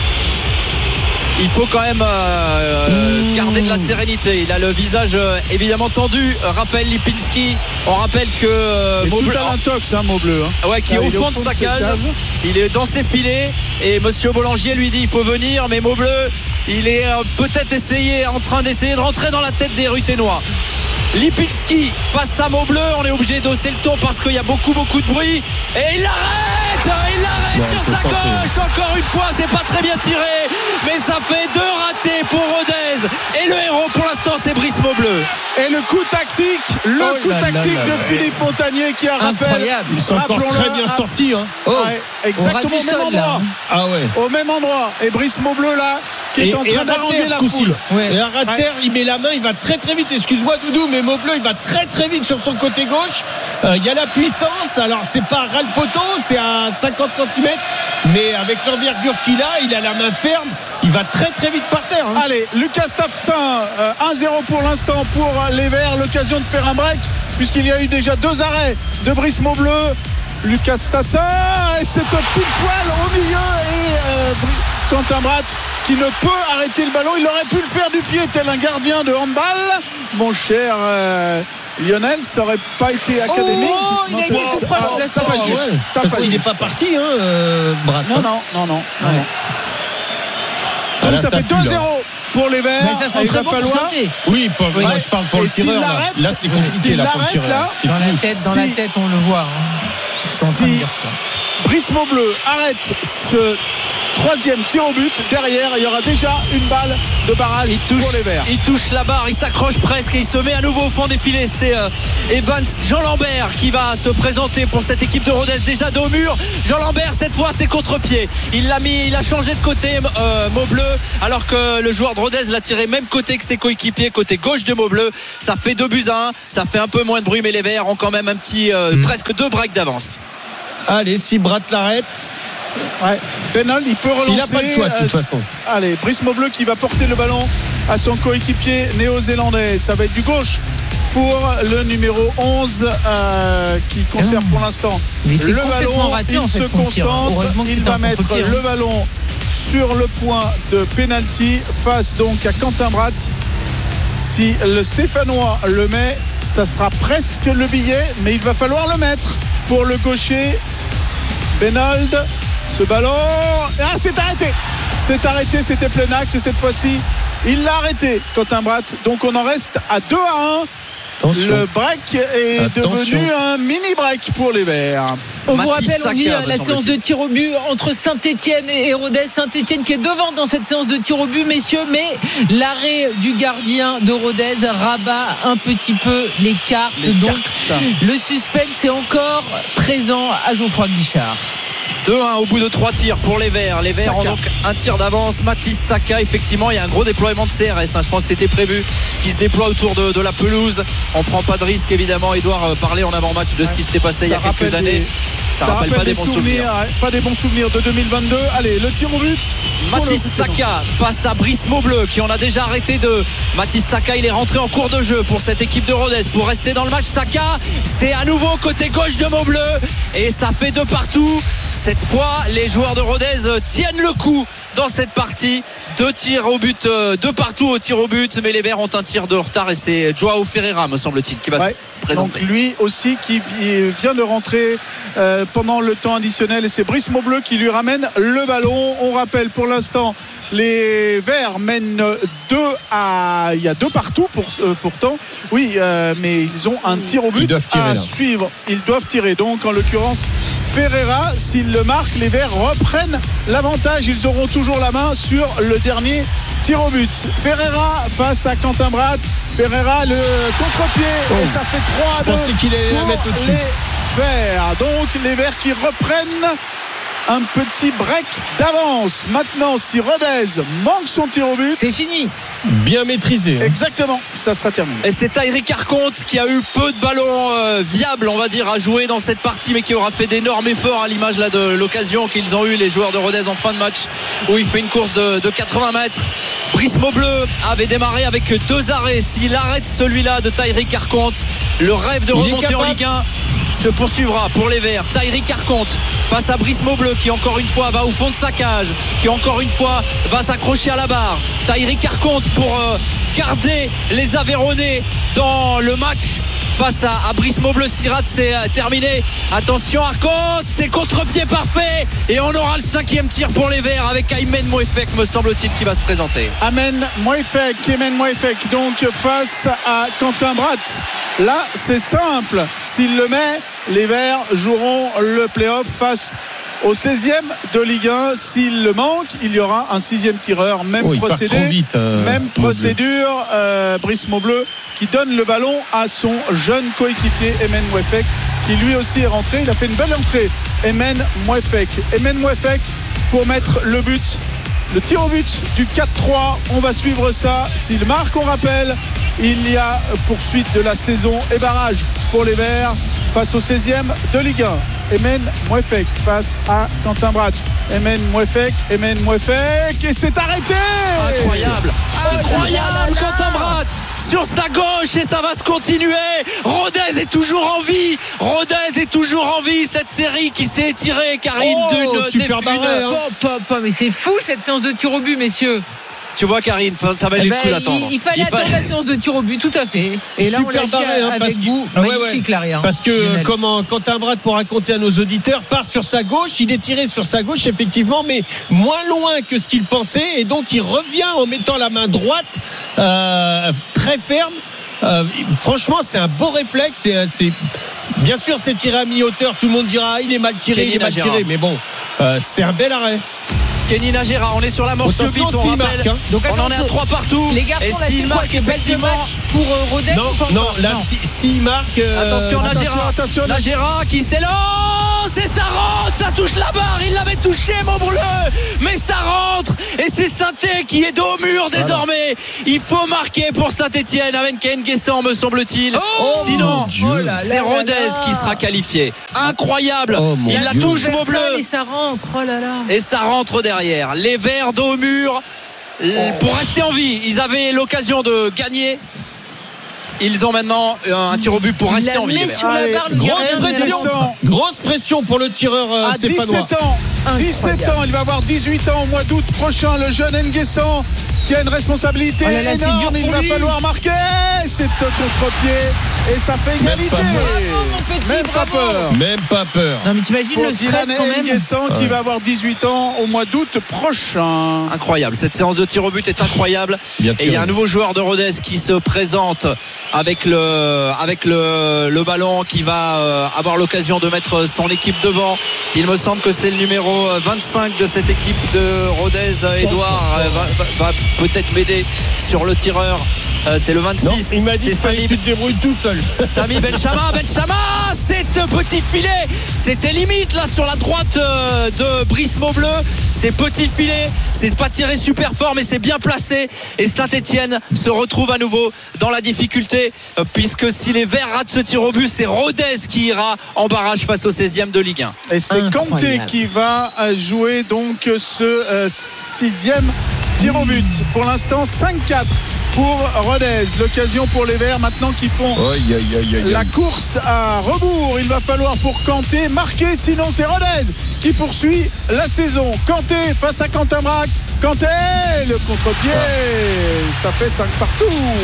il faut quand même euh, mmh. garder de la sérénité. Il a le visage euh, évidemment tendu. Raphaël Lipinski, on rappelle que euh, Maubleu, tout à l'intox, hein, Maubleu, hein. Ouais, qui est au fond de sa cage. Il est dans ses filets et Monsieur Bollangier lui dit il faut venir, mais Maubleu, il est euh, peut-être essayé, en train d'essayer de rentrer dans la tête des Ruténois. Lipinski face à Maubleu, on est obligé d'hausser le ton parce qu'il y a beaucoup beaucoup de bruit et il l'arrête, il l'arrête bon, sur sa gauche sortir. Encore une fois, c'est pas très bien tiré, mais ça fait deux ratés pour Rodez et le héros pour l'instant c'est Brice Maubleu. Et le coup tactique, le oh coup là tactique là là de là Philippe Montagnier qui a rappelé. Ils sont encore très bien sortis hein. Oh. Ouais, exactement au même endroit. Ah ouais. Au même endroit. Et Brice Maubleu là qui est et, en train d'arranger la foule. Ouais. Et à Rater, ouais. il met la main, il va très très vite. Excuse-moi Doudou, mais Maubleu il va très très vite sur son côté gauche. Euh, il y a la puissance. Alors c'est pas ras le poteau, c'est à cinquante centimètres, mais avec l'envergure qu'il a, il a la main ferme. Il va très très vite par terre hein. Allez, Lucas Staffsin, euh, un zéro pour l'instant pour les Verts. L'occasion de faire un break puisqu'il y a eu déjà deux arrêts de Brice Maubleu. Lucas Staffsin, et c'est un pile poil au milieu et euh, Quentin Bratt qui ne peut arrêter le ballon. Il aurait pu le faire du pied tel un gardien de handball. Mon cher euh, Lionel, ça aurait pas été académique. Oh, il a été ça, ça, ça passe juste. Ouais. Ça passe. Il n'est pas parti hein, euh, Bratt. Non, non, non, non, non. Ouais. Donc là, ça, ça fait pue, deux zéro pour les Verts. Mais ça sent il très va bon pour falloir. Santé. Oui, pour, Ouais. moi je parle pour Et le s'il tireur. Là, l'arrête, là c'est compliqué s'il là, pour le l'arrête, tireur. là, C'est Dans la fini. tête, dans Si- la tête, on le voit. Hein. Ils sont en train de Si dire ça. Brice Maubleu arrête ce troisième tir au but, derrière il y aura déjà une balle de barrage Il touche, pour les Verts. il touche la barre, il s'accroche presque et il se met à nouveau au fond des filets. C'est euh, Evans Jean Lambert qui va se présenter pour cette équipe de Rodez, déjà dos au mur. Jean Lambert cette fois c'est contre-pied. Il l'a mis, il a changé de côté euh, Maubleu, alors que le joueur de Rodez l'a tiré même côté que ses coéquipiers, côté gauche de Maubleu. Ça fait deux buts à un, ça fait un peu moins de bruit, mais les Verts ont quand même un petit euh, mmh. presque deux breaks d'avance. Allez, si Brat l'arrête. Ouais. Benol, il peut relancer. Il n'a pas le choix de toute façon. Allez, Brice Maubleu qui va porter le ballon à son coéquipier néo-zélandais. Ça va être du gauche pour le numéro onze euh, qui conserve pour l'instant le ballon. Raté, il en fait, se concentre. Il va mettre le ballon sur le point de pénalty face donc à Quentin Brat. Si le Stéphanois le met, ça sera presque le billet, mais il va falloir le mettre pour le gaucher Benold. Ce ballon, ah, c'est arrêté, c'est arrêté, c'était plein axe et cette fois-ci il l'a arrêté Quentin Brat. Donc on en reste à deux à un. Attention. Le break est Attention. devenu un mini break pour les Verts. On vous rappelle, on dit la séance de tir au but entre Saint-Etienne et Rodez. Saint-Etienne qui est devant dans cette séance de tir au but, messieurs, mais l'arrêt du gardien de Rodez rabat un petit peu les cartes. Les Donc cartes. Le suspense est encore présent à Geoffroy Guichard. deux un au bout de trois tirs pour les Verts. Les Verts Saka. ont donc un tir d'avance. Mathis Saka, effectivement, il y a un gros déploiement de C R S. Hein. Je pense que c'était prévu qu'il se déploie autour de, de la pelouse. On prend pas de risque, évidemment. Edouard parlait en avant-match de ce qui s'était passé ça il y a quelques années. Des, ça, ça rappelle, rappelle pas des, des bons souvenirs. souvenirs. Pas des bons souvenirs de deux mille vingt-deux. Allez, le tir au but. Mathis Saka face à Brice Maubleu qui en a déjà arrêté deux. Mathis Saka, il est rentré en cours de jeu pour cette équipe de Rodez pour rester dans le match. Saka, c'est à nouveau côté gauche de Maubleu et ça fait deux partout. Cette fois, les joueurs de Rodez tiennent le coup dans cette partie. Deux tirs au but, deux partout au tir au but, mais les Verts ont un tir de retard et c'est Joao Ferreira, me semble-t-il, qui va ouais. se présenter. Donc lui aussi qui vient de rentrer euh, pendant le temps additionnel et c'est Brice Maubleu qui lui ramène le ballon. On rappelle pour l'instant les Verts mènent deux à il y a deux partout pour, euh, pourtant oui euh, mais ils ont un tir au but tirer, à là. suivre. Ils doivent tirer donc en l'occurrence Ferreira, s'il le marque, les Verts reprennent l'avantage. Ils auront toujours la main sur le dernier tir au but. Ferreira face à Quentin Brat. Ferreira le contre-pied oh. et ça fait trois à deux. Je pensais qu'il allait la mettre au-dessus. Les Verts. Donc les Verts qui reprennent un petit break d'avance. Maintenant, si Rodez manque son tir au but, c'est fini. Bien maîtrisé. Hein. Exactement, ça sera terminé. Et c'est Tyree Carconte qui a eu peu de ballons euh, viables, on va dire, à jouer dans cette partie, mais qui aura fait d'énormes efforts à l'image là de l'occasion qu'ils ont eu les joueurs de Rodez en fin de match, où il fait une course de, de quatre-vingts mètres. Brice Maubleu avait démarré avec deux arrêts. S'il arrête celui-là de Tyree Carconte, le rêve de remonter en Ligue un se poursuivra pour les Verts. Tyree Carconte face à Brice Maubleu qui encore une fois va au fond de sa cage, qui encore une fois va s'accrocher à la barre. Tyree Carconte pour euh, garder les Aveyronnais dans le match face à, à Brice Maubleu. Sirat, c'est euh, terminé. Attention Arconte, c'est contre-pied parfait et on aura le cinquième tir pour les Verts avec Aymen Moefek, me semble-t-il, qui va se présenter. Aymen Moefek, Aymen Moefek donc face à Quentin Brat. Là c'est simple, s'il le met, les Verts joueront le play-off face au seizième de Ligue un. S'il le manque, il y aura un sixième tireur. Même oh, procédé, vite, euh, même procédure. Euh, Brice Maubleu qui donne le ballon à son jeune coéquipier Aymen Moefek, qui lui aussi est rentré. Il a fait une belle entrée. Aymen Moefek. Aymen Moefek pour mettre le but, le tir au but du quatre trois. On va suivre ça. S'il marque, on rappelle, il y a poursuite de la saison et barrage pour les Verts face au seizième de Ligue un. Aymen Moefek face à Quentin Brat. Aymen Moefek, Aymen Moefek et c'est arrêté. Incroyable, incroyable Quentin Brat sur sa gauche et ça va se continuer. Rodez est toujours en vie. Rodez est toujours en vie. Cette série qui s'est étirée, Karine, oh, d'une super barré, hein. Pas, pas, pas, mais c'est fou cette séance de tir au but, messieurs. Tu vois, Karine, ça valait eh le coup ben, d'attendre. Il, il fallait il attendre fallait... la séance de tir au but, tout à fait. Et là, super on l'a barré, hein, avec parce vous. Ah, magnifique, ouais, ouais. Larry. Hein, parce que Lionel. comment Quentin Bratte, pour raconter à nos auditeurs, part sur sa gauche. Il est tiré sur sa gauche, effectivement, mais moins loin que ce qu'il pensait. Et donc, il revient en mettant la main droite euh, très ferme. Euh, franchement, c'est un beau réflexe. C'est, c'est... Bien sûr, c'est tiré à mi-hauteur. Tout le monde dira ah, il est mal tiré, Kenny il est mal Najera. tiré. Mais bon, euh, c'est un bel arrêt. Kenny Najera, on est sur la mort subite, on rappelle. Marque, hein. Donc, on en est à trois partout. Les garçons, et s'il marque effectivement pour euh, Rodez non, ou pas non, encore là, s'il si, si marque. Euh... Attention, Najera, attention, Najera qui s'élance et ça rentre, ça touche la barre. Il l'avait touché, Maubleu, mais ça rentre et c'est Saint-Étienne qui est dos au mur désormais. Voilà. Il faut marquer pour Saint-Étienne avec Ken Guessant, me semble-t-il. Oh, sinon, oh là là c'est Rodez qui sera qualifié. Incroyable. Oh, il la touche, Maubleu. Et ça rentre. Oh là là. Et ça rentre derrière. Les Verts dos au mur pour rester en vie. Ils avaient l'occasion de gagner. Ils ont maintenant un tir au but pour rester en vie. Sur la barre, grosse, pression, grosse pression pour le tireur euh, à stéphanois. dix-sept ans, dix-sept ans, il va avoir dix-huit ans au mois d'août prochain. Le jeune Nguessan qui a une responsabilité oh là là, énorme. Il va lui. falloir marquer. C'est un contre-pied et ça fait égalité. Même pas, petit, même pas peur. Même pas peur. Non mais t'imagines pour le stress Dylan quand même. Nguessan qui ouais. va avoir dix-huit ans au mois d'août prochain. Incroyable. Cette séance de tir au but est incroyable. Bien et il y a un nouveau joueur de Rodez qui se présente avec le avec le, le ballon qui va euh, avoir l'occasion de mettre son équipe devant. Il me semble que c'est le numéro vingt-cinq de cette équipe de Rodez. Edouard euh, va, va, va peut-être m'aider sur le tireur. Euh, c'est le vingt-six. Non, il m'a dit c'est que Samy, tu te débrouilles tout seul. Samy Benchama, Benchama, c'est petit filet. C'était limite là sur la droite euh, de Brice Maubleu. C'est petit filet. C'est pas tiré super fort, mais c'est bien placé. Et Saint-Étienne se retrouve à nouveau dans la difficulté, euh, puisque si les Verts ratent ce tir au but, c'est Rodez qui ira en barrage face au seizième de Ligue un. Et c'est Kanté qui va jouer donc ce euh, sixième tir au but. Pour l'instant, cinq quatre pour Rodez. L'occasion pour les Verts maintenant qui font aïe, aïe, aïe, aïe. la course à rebours. Il va falloir pour Kanté marquer, sinon c'est Rodez qui poursuit la saison. Kanté face à Quentin Braque. Kanté, le contre-pied, ah. ça fait cinq partout.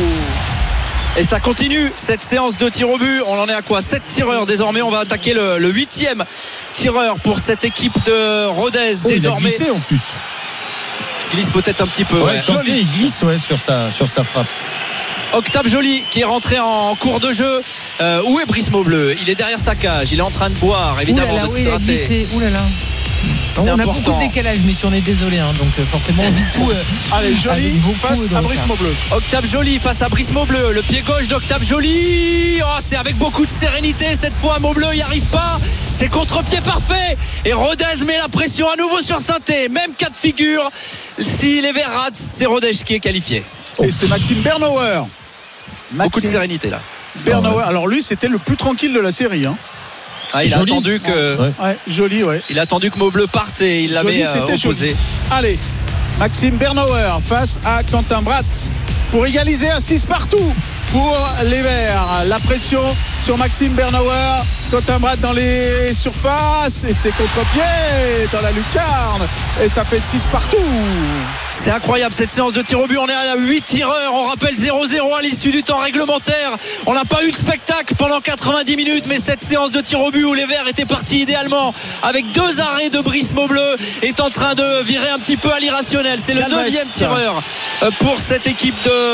Et ça continue cette séance de tir au but. On en est à quoi? sept tireurs désormais. On va attaquer le, le huitième tireur pour cette équipe de Rodez oh, désormais. Il a glissé en plus. Glisse peut-être un petit peu. Ouais, ouais. Kanté, il glisse ouais, sur, sa, sur sa frappe. Octave Joly qui est rentré en cours de jeu. Euh, où est Brice Maubleu? Il est derrière sa cage. Il est en train de boire, évidemment, Ouh là là, de oui, se gratter. Ouh là là. C'est on important. a beaucoup de décalage, mais si on est désolé, hein, donc forcément on vit tout. Euh, Allez, Joly face à Brice Maubleu. Octave Joly face à Brice Maubleu. Le pied gauche d'Octave Joly. Oh, c'est avec beaucoup de sérénité cette fois. Maubleu n'y arrive pas. C'est contre-pied parfait. Et Rodez met la pression à nouveau sur Saint-Étienne. Même cas de figure. Si les Verts ratent, c'est Rodez qui est qualifié. Et c'est Maxime Bernauer. Maxime beaucoup de sérénité là. Bernauer. Alors lui, c'était le plus tranquille de la série. Hein. Ah, il Joly. a attendu que ouais. Ouais, Joly, ouais. Il a attendu que Maubleu parte et il l'avait euh, opposé. Joly. Allez, Maxime Bernauer face à Quentin Bratte pour égaliser à six partout pour les Verts. La pression sur Maxime Bernauer. Quentin Bratte dans les surfaces et c'est contre-pied dans la lucarne et ça fait six partout. C'est incroyable cette séance de tir au but. On est à huit tireurs. On rappelle zéro zéro à l'issue du temps réglementaire. On n'a pas eu de spectacle pendant quatre-vingt-dix minutes, mais cette séance de tir au but où les Verts étaient partis idéalement avec deux arrêts de Brice Maubleu est en train de virer un petit peu à l'irrationnel. C'est le neuvième tireur pour cette équipe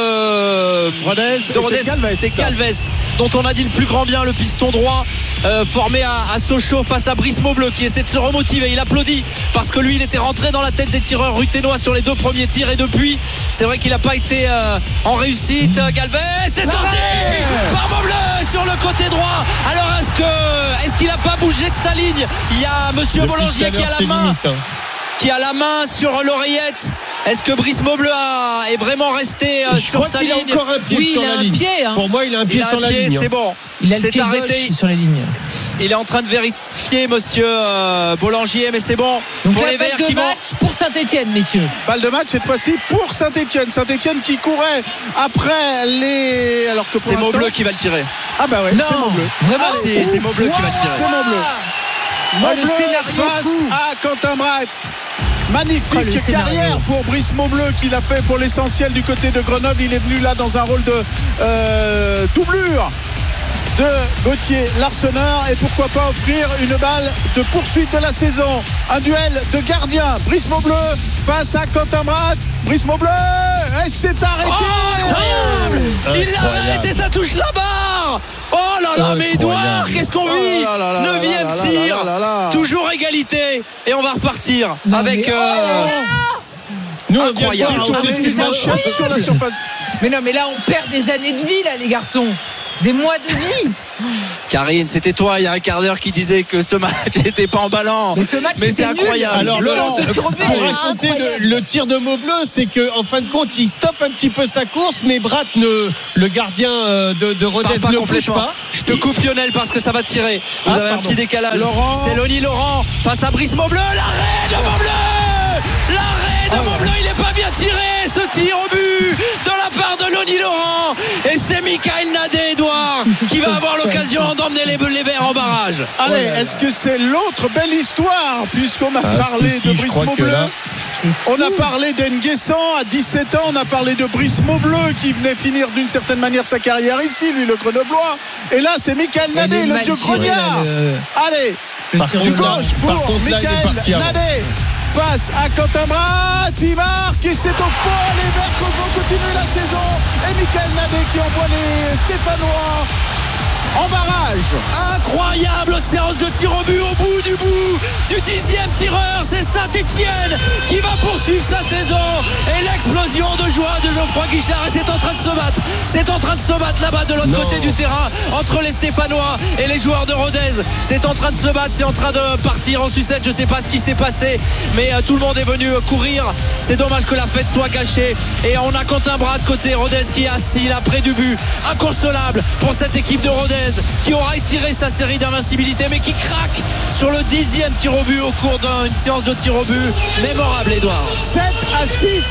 de Rodez. De Rodez. C'est Galvez. C'est Galvez dont on a dit le plus grand bien, le piston droit. Euh, formé à, à Sochaux face à Brice Maubleu qui essaie de se remotiver. Il applaudit parce que lui il était rentré dans la tête des tireurs ruténois sur les deux premiers tirs et depuis c'est vrai qu'il n'a pas été euh, en réussite. Galvez c'est sorti par Maubleu sur le côté droit. Alors est-ce que est-ce qu'il n'a pas bougé de sa ligne? Il y a monsieur Boulanger qui a la main limite, hein. qui a la main sur l'oreillette. Est-ce que Brice Maubleu a, est vraiment resté euh, sur sa ligne? Il a encore un pied oui, sur il a la un ligne. Pied, hein. Pour moi, il a un pied il a sur un la pied, ligne. C'est bon. Il a le c'est pied arrêté sur la ligne. Il est en train de vérifier monsieur euh, Boulanger, mais c'est bon. Donc pour la les Verts balle de qui match vont pour Saint-Étienne, messieurs. Balle de match cette fois-ci pour Saint-Étienne. Saint-Étienne qui courait après les. Alors que pour c'est Maubleu qui va le tirer. Ah bah ouais, non, c'est Maubleu. Vraiment, ah, c'est, c'est Maubleu qui va le tirer. C'est Maubleu. Ah, Maubleu le scénario face fou. à Quentin Bratte. Magnifique oh, carrière pour Brice Maubleu qu'il a fait pour l'essentiel du côté de Grenoble. Il est venu là dans un rôle de euh, doublure de Gauthier Larsonneur et pourquoi pas offrir une balle de poursuite de la saison. Un duel de gardiens. Brice Maubleu face à Quentin Bratt. Brice Maubleu et c'est arrêté. Oh, incroyable. Il l'a arrêté, ça touche la barre. Oh là là, mais Edouard, qu'est-ce qu'on vit? Neuvième tir, toujours égalité et on va repartir non, avec mais... euh... Nous, incroyable. On sur la surface. Mais non, mais là on perd des années de vie là, les garçons. Des mois de vie. Karine, c'était toi il y a un quart d'heure qui disait que ce match n'était pas emballant. Mais ce match, mais c'est incroyable. Alors, le, le, pour raconter le, le tir de Maubleu, c'est qu'en fin de compte, il stoppe un petit peu sa course, mais Bratt, ne, le gardien de, de Rodez, ne bouge pas. Je te coupe Lionel parce que ça va tirer. Vous ah, avez pardon. un petit décalage. Laurent. C'est Lonnie Laurent face à Brice Maubleu. L'arrêt de Maubleu. L'arrêt de ah, Maubleu, il n'est pas bien tiré. Ce tir au but de la part de Lonnie Laurent. Et c'est Michael Nadé, Edouard, qui va avoir l'occasion d'emmener les, les Verts en barrage. Allez, est-ce que c'est l'autre belle histoire puisqu'on a ah, parlé si, de Brice Maubleu là... On a parlé d'Nguessan à dix-sept ans, on a parlé de Brice Maubleu qui venait finir d'une certaine manière sa carrière ici, lui le Grenoblois. Et là c'est Michael Nadé, le vieux grognard. Le... Allez, du gauche pour Michael Nadé face à Quentin Bratt, il marque et c'est au fond, les Verts vont continuer la saison et Michael Nadé qui envoie les Stéphanois en barrage. Incroyable séance de tir au but au bout du bout du dixième tireur, c'est Saint-Etienne qui va poursuivre sa saison et l'explosion de joie de Geoffroy Guichard et c'est en train de se battre c'est en train de se battre là-bas de l'autre non. côté du terrain entre les Stéphanois et les joueurs de Rodez. C'est en train de se battre, c'est en train de partir en sucette, je sais pas ce qui s'est passé mais euh, tout le monde est venu euh, courir. C'est dommage que la fête soit gâchée et on a Quentin Bratt côté Rodez qui est assis là près du but, inconsolable pour cette équipe de Rodez qui aura étiré sa série d'invincibilité mais qui craque sur le dixième tir au but au cours d'une séance de tir au but mémorable. Edouard, sept à six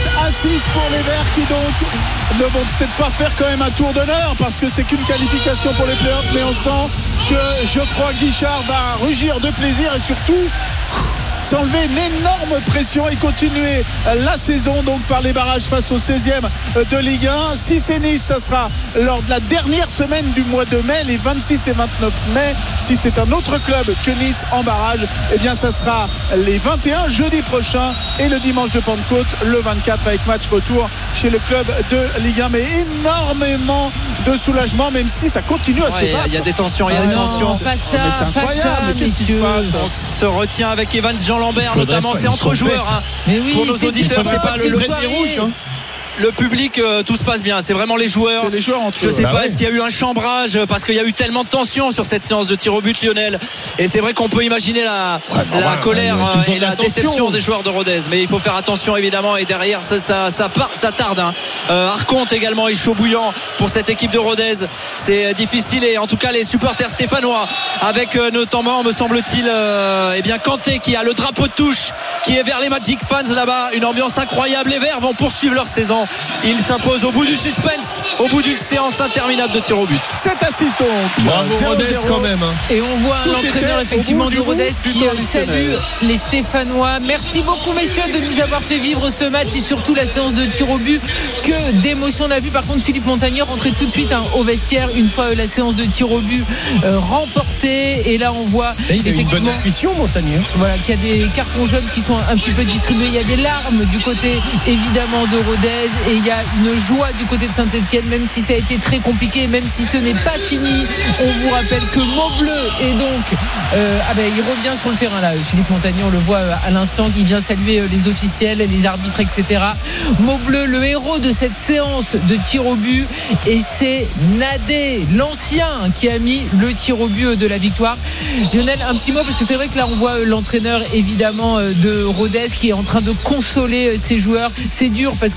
pour les Verts qui donc ne vont peut-être pas faire quand même un tour d'honneur parce que c'est qu'une qualification pour les playoffs, mais on sent que Geoffroy Guichard va rugir de plaisir et surtout s'enlever une énorme pression et continuer la saison donc par les barrages face au seizième de Ligue un. Si c'est Nice, ça sera lors de la dernière semaine du mois de mai, les vingt-six et vingt-neuf mai. Si c'est un autre club que Nice en barrage, eh bien ça sera les vingt et un jeudi prochain et le dimanche de Pentecôte le vingt-quatre avec match retour chez le club de Ligue un. Mais énormément de soulagement même si ça continue à ouais, se battre. Il y a des tensions, il y a ah des non, tensions. Pas ça, oh, mais c'est incroyable, pas ça, mais qu'est-ce qui se passe? On se retient avec Evans Jean Lambert notamment, c'est entre joueurs hein. oui, pour nos auditeurs, c'est pas le, le rouge hein. Le public, euh, tout se passe bien. C'est vraiment les joueurs. C'est les joueurs entre Je sais bah pas, ouais. est-ce qu'il y a eu un chambrage parce qu'il y a eu tellement de tension sur cette séance de tir au but, Lionel. Et c'est vrai qu'on peut imaginer la, ouais, bah la ouais, colère ouais, et la déception des joueurs de Rodez. Mais il faut faire attention évidemment. Et derrière, ça, ça, ça, part, ça tarde. Hein. Euh, Arconte également est chaud bouillant pour cette équipe de Rodez. C'est difficile et en tout cas les supporters stéphanois avec euh, notamment, me semble-t-il, euh, eh bien Kanté qui a le drapeau de touche qui est vers les Magic Fans là-bas. Une ambiance incroyable. Les Verts vont poursuivre leur saison. Ils s'imposent au bout du suspense, au bout d'une séance interminable de tir au but. sept à six donc. Bravo Rodez quand même. Hein. Et on voit l'entraîneur effectivement de Rodez qui salue les Stéphanois. Merci beaucoup messieurs de nous avoir fait vivre ce match et surtout la séance de tir au but. Que d'émotion on a vu. Par contre Philippe Montagnier rentrer tout de suite hein, au vestiaire une fois la séance de tir au but euh, remportée. Et là on voit et il a une bonne intuition Montagnier. Voilà qu'il y a des cartons jaunes qui sont un petit peu distribués. Il y a des larmes du côté évidemment de Rodez et il y a une joie du côté de Saint-Etienne même si ça a été très compliqué, même si ce n'est pas fini. On vous rappelle que Maubleu est donc euh, ah ben, il revient sur le terrain là, Philippe Montagnier, on le voit à l'instant, il vient saluer les officiels, les arbitres, et cetera. Maubleu, le héros de cette séance de tir au but, et c'est Nadé, l'ancien, qui a mis le tir au but de la victoire. Lionel, un petit mot parce que c'est vrai que là on voit l'entraîneur évidemment de Rodez qui est en train de consoler ses joueurs. C'est dur parce que sans tir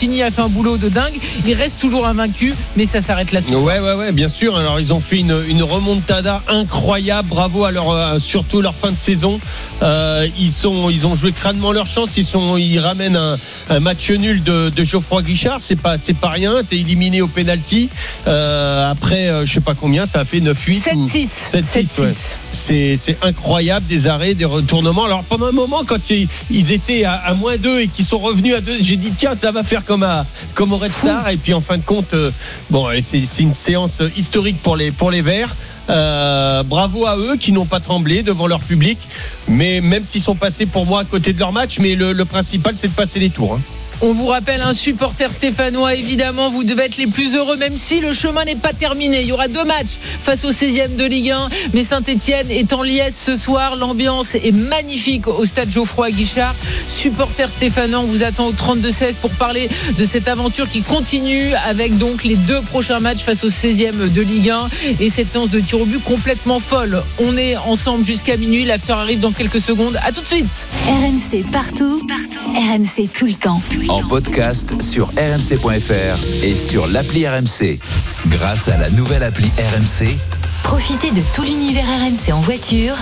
Montigny a fait un boulot de dingue. Il reste toujours invaincu, mais ça s'arrête là. Ouais, ouais, ouais, bien sûr. Alors, ils ont fait une, une remontada incroyable. Bravo à leur, euh, surtout leur fin de saison. Euh, ils sont, ils ont joué crânement leur chance. Ils sont, ils ramènent un, un match nul de, de Geoffroy Guichard. C'est pas, c'est pas rien. T'es éliminé au penalty. Euh, après, euh, je sais pas combien, ça a fait neuf huit. sept six. sept six, ouais. C'est, c'est incroyable, des arrêts, des retournements. Alors, pendant un moment, quand ils, ils étaient à, à moins deux et qu'ils sont revenus à deux, j'ai dit, tiens, ça va faire comme à, comme au Red Star. Et puis, en fin de compte, euh, bon, c'est, c'est une séance historique pour les, pour les Verts. Euh, bravo à eux qui n'ont pas tremblé devant leur public, mais même s'ils sont passés pour moi à côté de leur match, mais le, le principal c'est de passer les tours, hein. On vous rappelle, un supporter stéphanois, évidemment, vous devez être les plus heureux, même si le chemin n'est pas terminé. Il y aura deux matchs face au seizième de Ligue un, mais Saint-Etienne est en liesse ce soir. L'ambiance est magnifique au stade Geoffroy Guichard. Supporter stéphanois, on vous attend au trente-deux seize pour parler de cette aventure qui continue avec donc les deux prochains matchs face au seizième de Ligue un et cette séance de tir au but complètement folle. On est ensemble jusqu'à minuit. L'after arrive dans quelques secondes. À tout de suite. R M C partout, partout. R M C tout le temps. En podcast sur r m c point f r et sur l'appli R M C. Grâce à la nouvelle appli R M C, profitez de tout l'univers R M C en voiture,